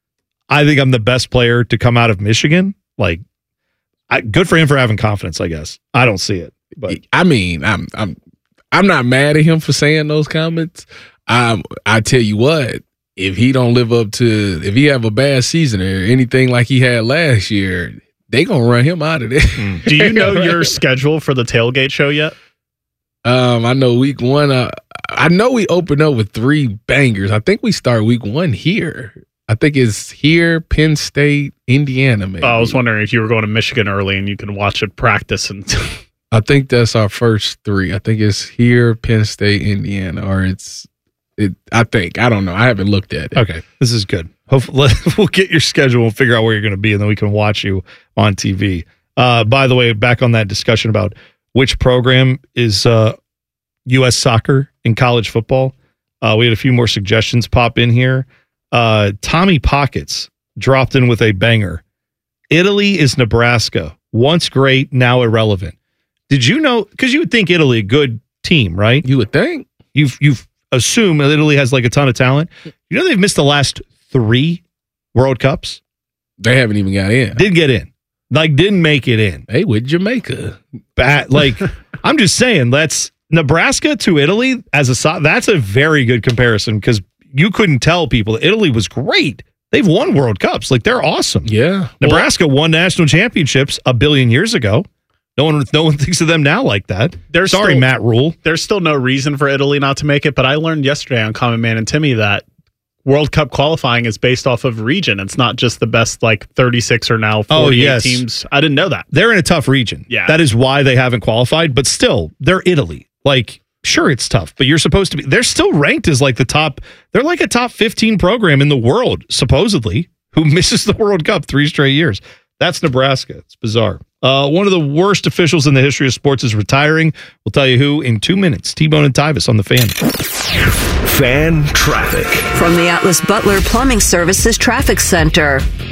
I think I'm the best player to come out of Michigan. Like, I, good for him for having confidence, I guess. I don't see it. But I mean, I'm I'm I'm not mad at him for saying those comments. Um, I tell you what, if he don't live up to, if he have a bad season or anything like he had last year, they gonna run him out of there. Do you know your schedule for the tailgate show yet? Um, I know week one. Uh, I know we open up with three bangers. I think we start week one here. I think it's here, Penn State, Indiana. Maybe. I was wondering if you were going to Michigan early and you can watch it practice. And I think that's our first three. I think it's here, Penn State, Indiana, or it's. It. I think. I don't know. I haven't looked at it. okay, this is good. Hopefully, we'll get your schedule and figure out where you're going to be, and then we can watch you on T V. Uh, by the way, back on that discussion about which program is uh, U S soccer in college football, uh, we had a few more suggestions pop in here. Uh, Tommy Pockets dropped in with a banger. Italy is Nebraska. Once great, now irrelevant. Did you know? Because you would think Italy a good team, right? You would think. You've you've assumed that Italy has like a ton of talent. You know they've missed the last three World Cups. They haven't even got in. Didn't get in. Like didn't make it in. Hey, with Jamaica. Bad. Like I'm just saying. That's Nebraska to Italy as a so- that's a very good comparison because you couldn't tell people Italy was great. They've won World Cups. Like, they're awesome. Yeah. Nebraska well, won national championships a billion years ago. No one no one thinks of them now like that. There's Sorry, still, Matt Rule. There's still no reason for Italy not to make it, but I learned yesterday on Common Man and Timmy that World Cup qualifying is based off of region. It's not just the best like thirty-six or now forty-eight oh, yes. teams. I didn't know that. They're in a tough region. Yeah. That is why they haven't qualified, but still, they're Italy. Like, sure, it's tough, but you're supposed to be. They're still ranked as like the top. They're like a top fifteen program in the world, supposedly, who misses the World Cup three straight years. That's Nebraska. It's bizarre. Uh, one of the worst officials in the history of sports is retiring. We'll tell you who in two minutes. T-Bone and Tyvis on the Fan. Fan traffic. From the Atlas Butler Plumbing Services Traffic Center.